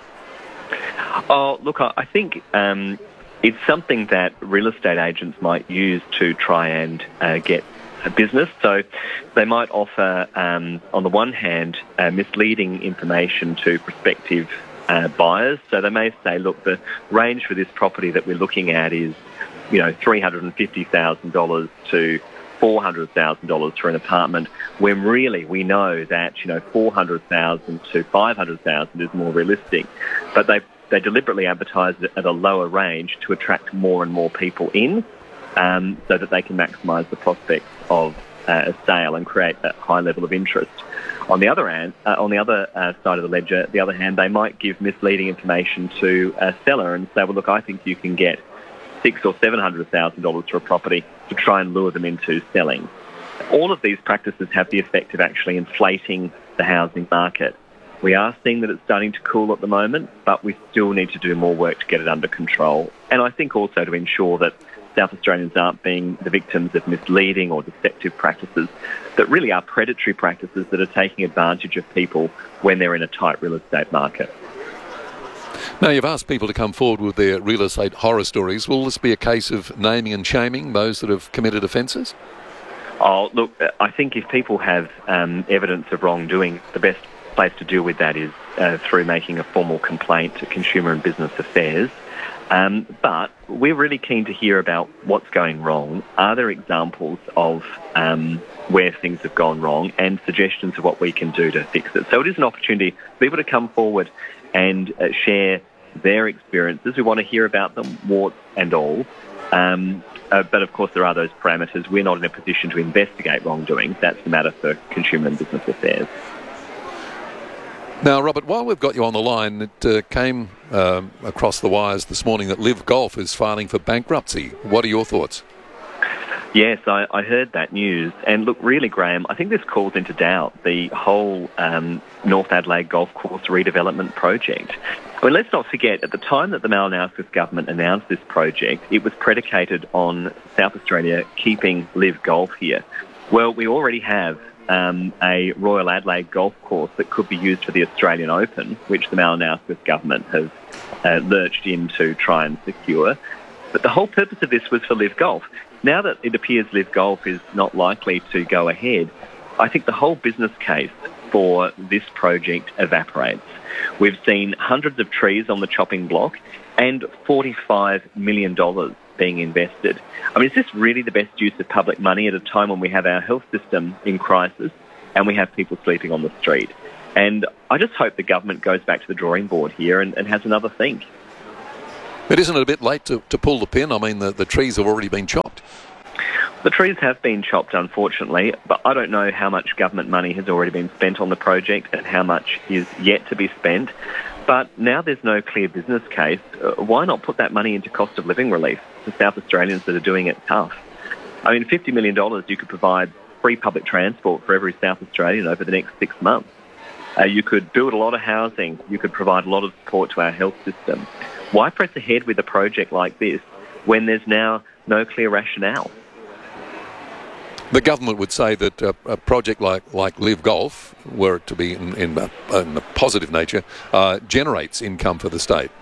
[SPEAKER 26] Oh, look, I think um, it's something that real estate agents might use to try and uh, get a business. So they might offer, um, on the one hand, uh, misleading information to prospective uh, buyers. So they may say, look, the range for this property that we're looking at is, you know, three hundred fifty thousand dollars to four hundred thousand dollars for an apartment, when really we know that, you know, four hundred thousand dollars to five hundred thousand dollars is more realistic. But they they deliberately advertise it at a lower range to attract more and more people in, um, so that they can maximise the prospects of uh, a sale and create a high level of interest. On the other hand, uh, on the other uh, side of the ledger, the other hand, they might give misleading information to a seller and say, well, look, I think you can get six or seven hundred thousand dollars for a property, to try and lure them into selling. All of these practices have the effect of actually inflating the housing market. We are seeing that it's starting to cool at the moment, but we still need to do more work to get it under control. And I think also to ensure that South Australians aren't being the victims of misleading or deceptive practices that really are predatory practices that are taking advantage of people when they're in a tight real estate market.
[SPEAKER 1] Now, you've asked people to come forward with their real estate horror stories. Will this be a case of naming and shaming those that have committed offences?
[SPEAKER 26] Oh, look, I think if people have um, evidence of wrongdoing, the best place to deal with that is uh, through making a formal complaint to Consumer and Business Affairs. Um, but we're really keen to hear about what's going wrong. Are there examples of um, where things have gone wrong and suggestions of what we can do to fix it? So it is an opportunity for people to come forward and uh, share their experiences. We want to hear about them, warts and all. Um, uh, but of course there are those parameters. We're not in a position to investigate wrongdoing. That's the matter for Consumer and Business Affairs.
[SPEAKER 1] Now, Robert, while we've got you on the line, it uh, came um, across the wires this morning that Liv Golf is filing for bankruptcy. What are your thoughts?
[SPEAKER 26] Yes, I, I heard that news. And look, really, Graham, I think this calls into doubt the whole um, North Adelaide Golf Course redevelopment project. I mean, let's not forget, at the time that the Malinauskas government announced this project, it was predicated on South Australia keeping Liv Golf here. Well, we already have um, a Royal Adelaide golf course that could be used for the Australian Open, which the Malinauskas government has uh, lurched in to try and secure. But the whole purpose of this was for Live Golf. Now that it appears Live Golf is not likely to go ahead, I think the whole business case for this project evaporates. We've seen hundreds of trees on the chopping block and forty-five million dollars being invested. I mean, is this really the best use of public money at a time when we have our health system in crisis and we have people sleeping on the street? And I just hope the government goes back to the drawing board here and, and has another think.
[SPEAKER 1] But isn't it a bit late to, to pull the pin? I mean, the, the trees have already been chopped.
[SPEAKER 26] The trees have been chopped, unfortunately, but I don't know how much government money has already been spent on the project and how much is yet to be spent. But now there's no clear business case. Uh, why not put that money into cost of living relief to South Australians that are doing it tough? I mean, fifty million dollars, you could provide free public transport for every South Australian over the next six months. Uh, you could build a lot of housing. You could provide a lot of support to our health system. Why press ahead with a project like this when there's now no clear rationale?
[SPEAKER 1] The government would say that uh, a project like, like Live Golf, were it to be in, in, a, in a positive nature, uh, generates income for the state.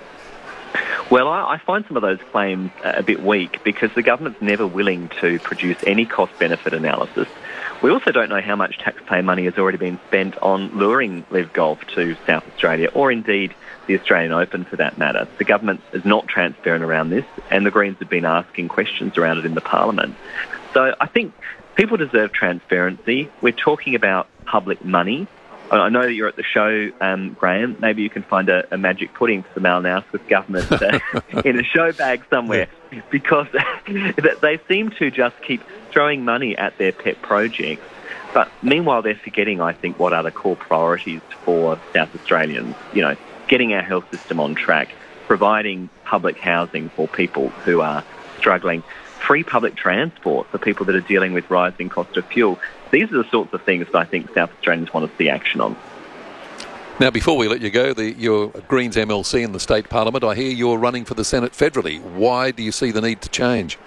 [SPEAKER 26] Well, I, I find some of those claims a bit weak because the government's never willing to produce any cost-benefit analysis. We also don't know how much taxpayer money has already been spent on luring Live Golf to South Australia, or indeed the Australian Open for that matter. The government is not transparent around this, and the Greens have been asking questions around it in the Parliament. So I think people deserve transparency. We're talking about public money. I know that you're at the show, um, Graham. Maybe you can find a, a magic pudding for the Malnaus with government uh, in a show bag somewhere, because they seem to just keep throwing money at their pet projects. But meanwhile, they're forgetting, I think, what are the core priorities for South Australians. You know, getting our health system on track, providing public housing for people who are struggling, free public transport for people that are dealing with rising cost of fuel. These are the sorts of things that I think South Australians want to see action on.
[SPEAKER 1] Now, before we let you go, the, your Greens M L C in the State Parliament, I hear you're running for the Senate federally. Why do you see the need to change?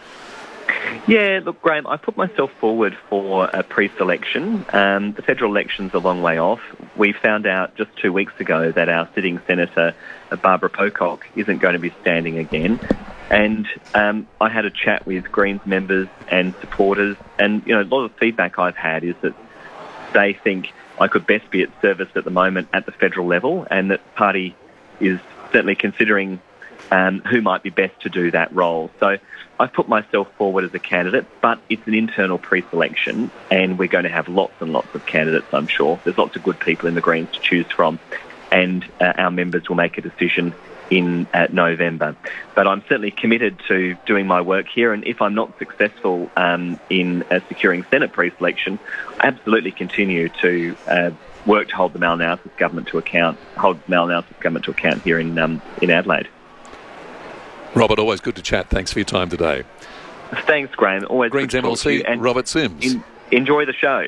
[SPEAKER 26] Yeah, look, Graham, I put myself forward for a pre-selection. Um, the federal election's a long way off. We found out just two weeks ago that our sitting Senator, Barbara Pocock, isn't going to be standing again. And um, I had a chat with Greens members and supporters, and you know, a lot of feedback I've had is that they think I could best be at service at the moment at the federal level, and that the party is certainly considering um, who might be best to do that role. So I've put myself forward as a candidate, but it's an internal pre-selection, and we're going to have lots and lots of candidates, I'm sure. There's lots of good people in the Greens to choose from, and uh, our members will make a decision in uh, November. But I'm certainly committed to doing my work here, and if I'm not successful um, in uh, securing Senate pre-selection, I absolutely continue to uh, work to hold the Malnaus government to account, hold the Malnaus government to account here in um, in Adelaide.
[SPEAKER 1] Robert, always good to chat. Thanks for your time today.
[SPEAKER 26] Thanks, Graham. Always
[SPEAKER 1] Greens
[SPEAKER 26] good to
[SPEAKER 1] M L C,
[SPEAKER 26] talk to you, and
[SPEAKER 1] Robert Sims.
[SPEAKER 26] In, enjoy the show.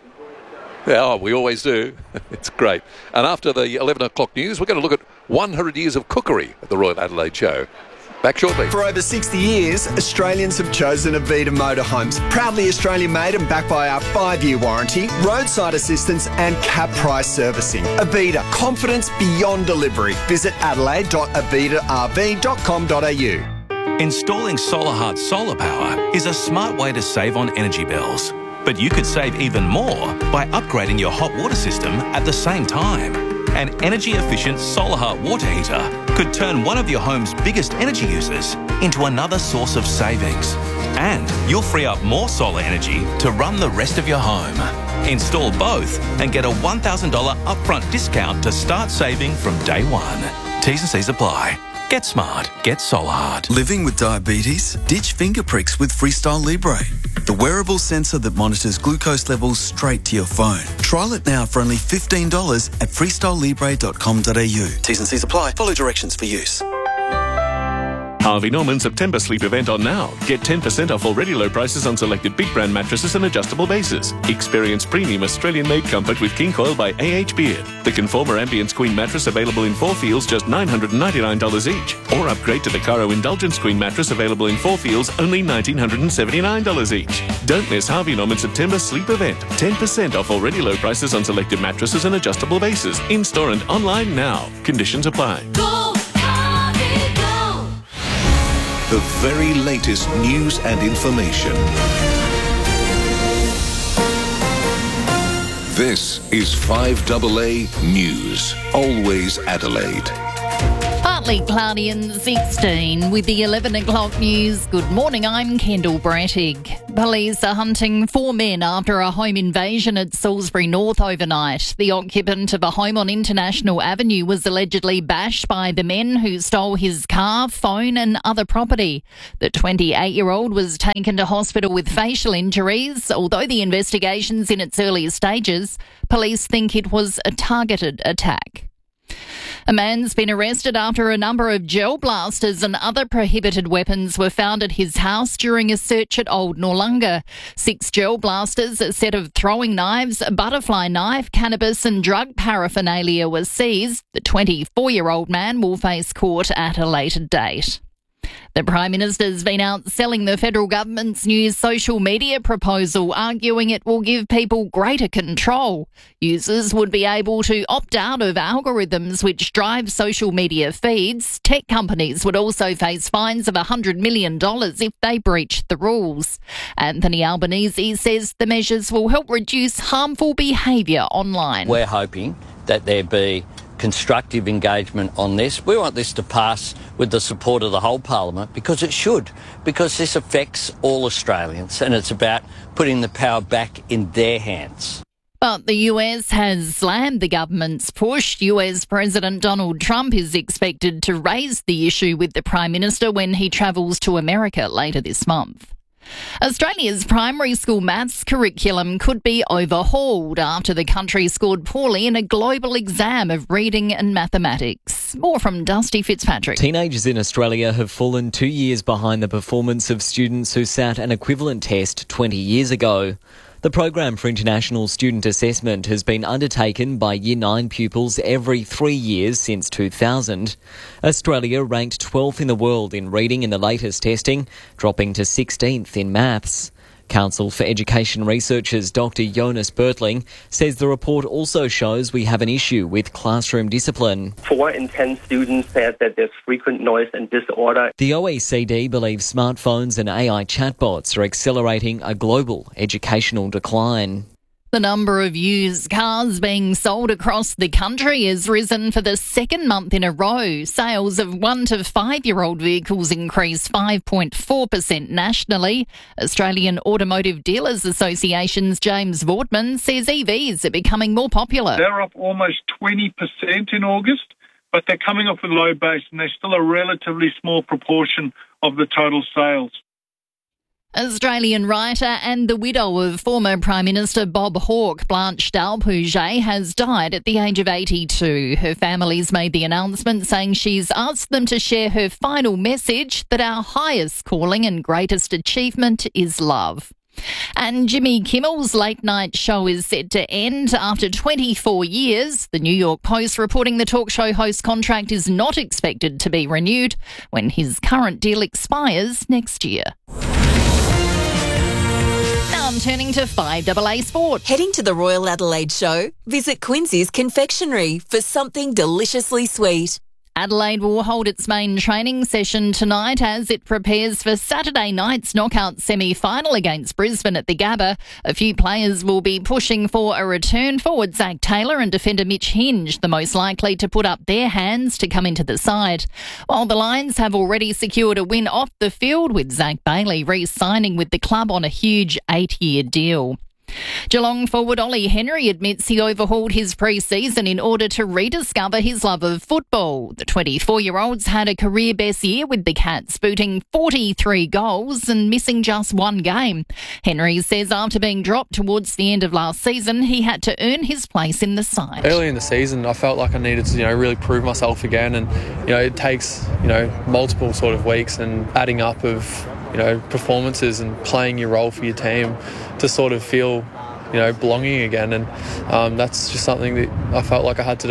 [SPEAKER 1] Yeah, oh, we always do. It's great. And after the eleven o'clock news, we're going to look at one hundred years of cookery at the Royal Adelaide Show. Back shortly.
[SPEAKER 4] For over sixty years, Australians have chosen Avita Motorhomes. Proudly Australian made and backed by our five-year warranty, roadside assistance and cap price servicing. Avita, confidence beyond delivery. Visit adelaide dot avita r v dot com dot a u.
[SPEAKER 5] Installing SolarHeart solar power is a smart way to save on energy bills. But you could save even more by upgrading your hot water system at the same time. An energy-efficient SolarHeart water heater could turn one of your home's biggest energy users into another source of savings. And you'll free up more solar energy to run the rest of your home. Install both and get a one thousand dollars upfront discount to start saving from day one. T's and C's apply. Get smart. Get SolarHeart.
[SPEAKER 6] Living with diabetes? Ditch finger pricks with Freestyle Libre, the wearable sensor that monitors glucose levels straight to your phone. Trial it now for only fifteen dollars at freestyle libre dot com dot a u. T's and C's apply. Follow directions for use.
[SPEAKER 16] Harvey Norman September sleep event on now. Get ten percent off already low prices on selected big brand mattresses and adjustable bases. Experience premium Australian-made comfort with King Coil by A H Beard. The Conformer Ambience Queen mattress available in four feels, just nine hundred ninety-nine dollars each. Or upgrade to the Caro Indulgence Queen mattress available in four feels, only one thousand nine hundred seventy-nine dollars each. Don't miss Harvey Norman September sleep event. ten percent off already low prices on selected mattresses and adjustable bases. In-store and online now. Conditions apply.
[SPEAKER 13] Go, Harvey, go!
[SPEAKER 10] the very latest news and information. This is five A A News, always Adelaide.
[SPEAKER 18] Partly cloudy and sixteen with the eleven o'clock news. Good morning, I'm Kendall Brattig. Police are hunting four men after a home invasion at Salisbury North overnight. The occupant of a home on International Avenue was allegedly bashed by the men who stole his car, phone and other property. The twenty-eight-year-old was taken to hospital with facial injuries. Although the investigation's in its early stages, police think it was a targeted attack. A man's been arrested after a number of gel blasters and other prohibited weapons were found at his house during a search at Old Noarlunga. Six gel blasters, a set of throwing knives, a butterfly knife, cannabis and drug paraphernalia were seized. The twenty-four-year-old man will face court at a later date. The Prime Minister's been out selling the federal government's new social media proposal, arguing it will give people greater control. Users would be able to opt out of algorithms which drive social media feeds. Tech companies would also face fines of one hundred million dollars if they breach the rules. Anthony Albanese says the measures will help reduce harmful behaviour online.
[SPEAKER 7] We're hoping that there be constructive engagement on this. We want this to pass with the support of the whole Parliament because it should, because this affects all Australians and it's about putting the power back in their hands.
[SPEAKER 18] But the U S has slammed the government's push. U S President Donald Trump is expected to raise the issue with the Prime Minister when he travels to America later this month. Australia's primary school maths curriculum could be overhauled after the country scored poorly in a global exam of reading and mathematics. More from Dusty Fitzpatrick.
[SPEAKER 8] Teenagers in Australia have fallen two years behind the performance of students who sat an equivalent test twenty years ago. The Program for International Student Assessment has been undertaken by Year nine pupils every three years since two thousand. Australia ranked twelfth in the world in reading in the latest testing, dropping to sixteenth in maths. Council for Education Researchers Doctor Jonas Bertling says the report also shows we have an issue with classroom discipline.
[SPEAKER 9] Four in ten students said that there's frequent noise and disorder.
[SPEAKER 8] The O E C D believes smartphones and A I chatbots are accelerating a global educational decline.
[SPEAKER 18] The number of used cars being sold across the country has risen for the second month in a row. Sales of one to five-year-old vehicles increased five point four percent nationally. Australian Automotive Dealers Association's James Vortman says E Vs are becoming more popular.
[SPEAKER 11] They're up almost twenty percent in August, but they're coming off a low base and they're still a relatively small proportion of the total sales.
[SPEAKER 18] Australian writer and the widow of former Prime Minister Bob Hawke, Blanche Dalpouche, has died at the age of eighty-two. Her family's made the announcement saying she's asked them to share her final message that our highest calling and greatest achievement is love. And Jimmy Kimmel's late night show is set to end after twenty-four years. The New York Post reporting the talk show host contract is not expected to be renewed when his current deal expires next year. I'm turning to five A A Sport.
[SPEAKER 12] Heading to the Royal Adelaide Show? Visit Quincy's Confectionery for something deliciously sweet.
[SPEAKER 18] Adelaide will hold its main training session tonight as it prepares for Saturday night's knockout semi-final against Brisbane at the Gabba. A few players will be pushing for a return. Forward Zach Taylor and defender Mitch Hinge, the most likely to put up their hands to come into the side. While the Lions have already secured a win off the field, with Zach Bailey re-signing with the club on a huge eight-year deal. Geelong forward Ollie Henry admits he overhauled his pre-season in order to rediscover his love of football. The twenty-four-year-old's had a career-best year with the Cats, booting forty-three goals and missing just one game. Henry says after being dropped towards the end of last season, he had to earn his place in the side.
[SPEAKER 14] Early in the season, I felt like I needed to, you know, really prove myself again, and you know, it takes, you know, multiple sort of weeks and adding up of, you know, performances and playing your role for your team to sort of feel, you know, belonging again, and um, that's just something that I felt like I had to do.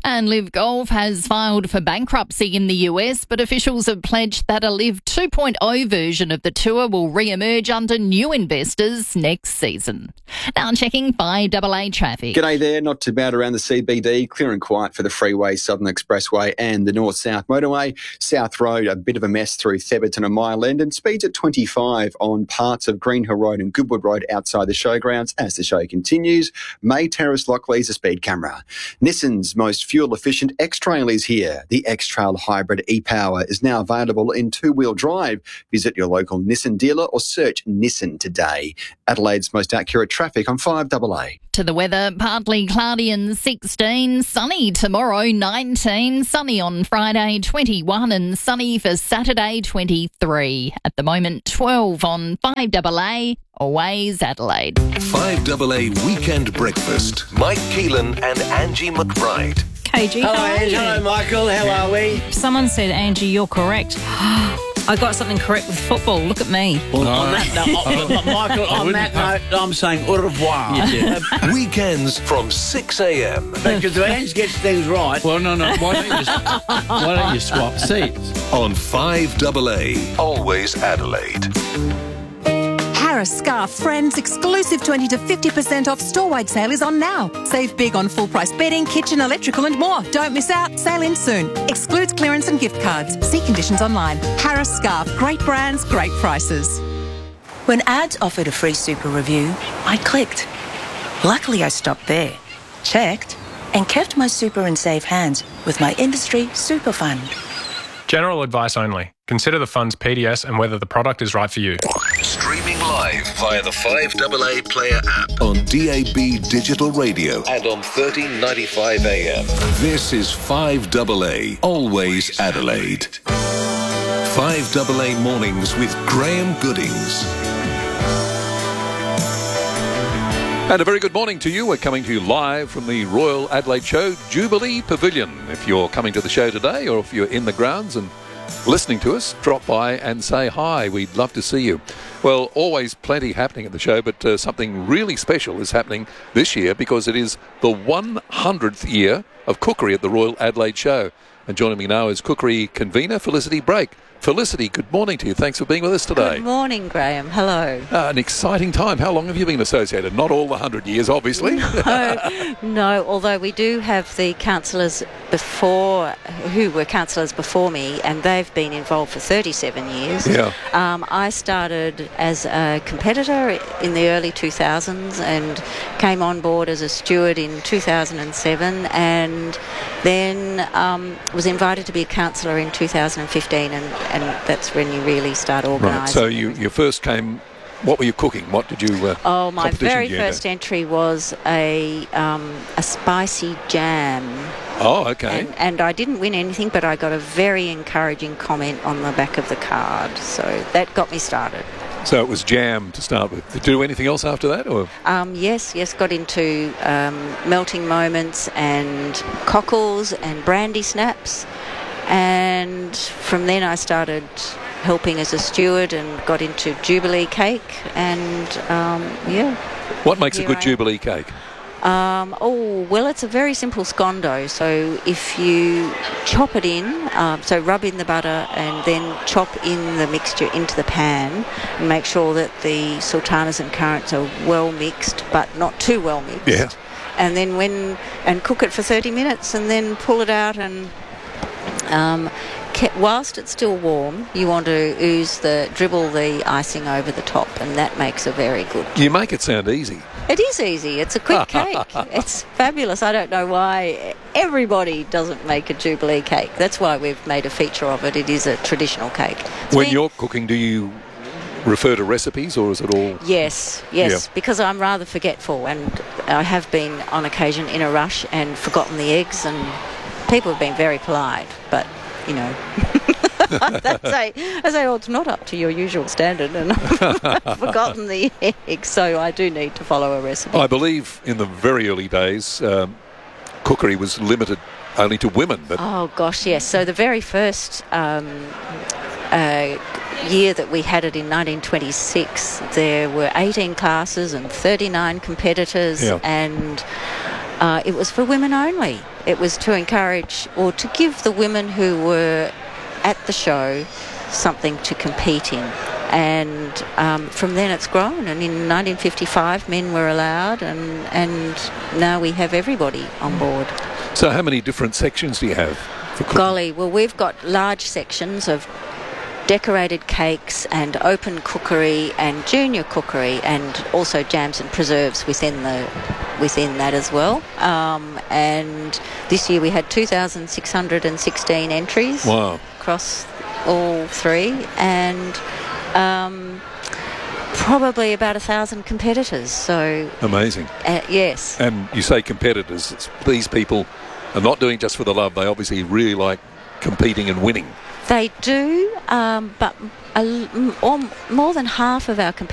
[SPEAKER 18] And Live Golf has filed for bankruptcy in the U S, but officials have pledged that a Live two point oh version of the tour will re-emerge under new investors next season. Now checking five A A traffic.
[SPEAKER 15] G'day there, not too bad around the C B D, clear and quiet for the freeway, Southern Expressway and the North-South Motorway. South Road, a bit of a mess through Theberton and Mile End, and speeds at twenty-five on parts of Green Hill Road and Goodwood Road outside the showgrounds as the show continues. May Terrace Lockleys a speed camera. Nissan's most fuel-efficient X-Trail is here. The X-Trail Hybrid e-Power is now available in two-wheel drive. Visit your local Nissan dealer or search Nissan today. Adelaide's most accurate traffic on five A A.
[SPEAKER 18] To the weather, partly cloudy and sixteen, sunny tomorrow nineteen, sunny on Friday twenty-one and sunny for Saturday twenty-three. At the moment twelve on five A A, always Adelaide.
[SPEAKER 10] five A A Weekend Breakfast. Mike Keelan and Angie McBride.
[SPEAKER 17] K G,
[SPEAKER 19] Hello,
[SPEAKER 17] how are
[SPEAKER 19] Angie.
[SPEAKER 17] you?
[SPEAKER 19] Hello, Michael. How are we?
[SPEAKER 17] Someone said, Angie, you're correct. I got something correct with football. Look at me.
[SPEAKER 19] Well, on that note, oh, Michael, on that note, I'm saying au revoir.
[SPEAKER 10] Yeah. Weekends from six a.m.
[SPEAKER 19] Because if Ange gets things right...
[SPEAKER 20] Well, no, no. Why don't you, just, why don't you swap seats?
[SPEAKER 10] On five A A, always Adelaide.
[SPEAKER 21] Harris Scarf Friends exclusive twenty to fifty percent off store-wide sale is on now. Save big on full-price bedding, kitchen, electrical and more. Don't miss out. Sale ends soon. Excludes clearance and gift cards. See conditions online. Harris Scarf. Great brands, great prices.
[SPEAKER 22] When ads offered a free super review, I clicked. Luckily, I stopped there, checked, and kept my super in safe hands with my industry super fund.
[SPEAKER 27] General advice only. Consider the fund's P D S and whether the product is right for you.
[SPEAKER 10] Streaming live via the five A A Player app on D A B Digital Radio and on thirteen ninety-five A M. This is five A A, always Adelaide. five A A Mornings with Graham Goodings.
[SPEAKER 1] And a very good morning to you. We're coming to you live from the Royal Adelaide Show, Jubilee Pavilion. If you're coming to the show today or if you're in the grounds and listening to us, drop by and say hi. We'd love to see you. Well, always plenty happening at the show, but uh, something really special is happening this year because it is the one hundredth year of cookery at the Royal Adelaide Show. And joining me now is cookery convener Felicity Brake. Felicity, good morning to you. Thanks for being with us today.
[SPEAKER 28] Good morning, Graham. Hello.
[SPEAKER 1] Uh, an exciting time. How long have you been associated? Not all the one hundred years, obviously.
[SPEAKER 28] No, no, although we do have the councillors before, who were councillors before me, and they've been involved for thirty-seven years.
[SPEAKER 1] Yeah.
[SPEAKER 28] Um, I started as a competitor in the early two thousands and came on board as a steward in two thousand seven, and then um, was invited to be a councillor in two thousand fifteen, and, and that's when you really start organising.
[SPEAKER 1] Right, so you, you first came, what were you cooking? What did you uh,
[SPEAKER 28] Oh, my very
[SPEAKER 1] you
[SPEAKER 28] first
[SPEAKER 1] do?
[SPEAKER 28] entry was a um, a spicy jam.
[SPEAKER 1] Oh, okay.
[SPEAKER 28] And, and I didn't win anything, but I got a very encouraging comment on the back of the card. So that got me started.
[SPEAKER 1] So it was jam to start with. Did you do anything else after that? Or
[SPEAKER 28] Um, yes, yes, got into um, melting moments and cockles and brandy snaps. And from then I started helping as a steward and got into Jubilee cake. And, um, yeah.
[SPEAKER 1] what makes a
[SPEAKER 28] Here
[SPEAKER 1] good
[SPEAKER 28] I-
[SPEAKER 1] Jubilee cake?
[SPEAKER 28] Um, oh, well, it's a very simple scondo. So if you chop it in, um, so rub in the butter and then chop in the mixture into the pan and make sure that the sultanas and currants are well mixed, but not too well mixed.
[SPEAKER 1] Yeah.
[SPEAKER 28] And then when, and cook it for thirty minutes and then pull it out and, um, ke- whilst it's still warm, you want to ooze the, dribble the icing over the top, and that makes a very good.
[SPEAKER 1] You make it sound easy.
[SPEAKER 28] It is easy. It's a quick cake. It's fabulous. I don't know why everybody doesn't make a Jubilee cake. That's why we've made a feature of it. It is a traditional cake. It's
[SPEAKER 1] When
[SPEAKER 28] been-
[SPEAKER 1] you're cooking, do you refer to recipes or is it all...
[SPEAKER 28] Yes, yes,
[SPEAKER 1] Yeah.
[SPEAKER 28] because I'm rather forgetful, and I have been on occasion in a rush and forgotten the eggs, and people have been very polite, but, you know... I say, I say, oh, it's not up to your usual standard, and I've forgotten the eggs, so I do need to follow a recipe.
[SPEAKER 1] I believe in the very early days, um, cookery was limited only to women. But
[SPEAKER 28] Oh, gosh, yes. So the very first um, uh, year that we had it in nineteen twenty-six, there were eighteen classes and thirty-nine competitors,
[SPEAKER 1] Yeah.
[SPEAKER 28] and uh, it was for women only. It was to encourage or to give the women who were at the show something to compete in. And um, from then it's grown, and in nineteen fifty-five men were allowed, and, and now we have everybody on board.
[SPEAKER 1] So how many different sections do you have for cooking?
[SPEAKER 28] Golly, well, we've got large sections of decorated cakes and open cookery and junior cookery, and also jams and preserves within the within that as well. Um, and this year we had two thousand six hundred sixteen entries.
[SPEAKER 1] Wow.
[SPEAKER 28] Across all three, and um, probably about a thousand competitors. So
[SPEAKER 1] amazing.
[SPEAKER 28] Uh, yes.
[SPEAKER 1] And you say competitors. It's, these people are not doing it just for the love. They obviously really like competing and winning.
[SPEAKER 28] They do, um, but a, or more than half of our competitors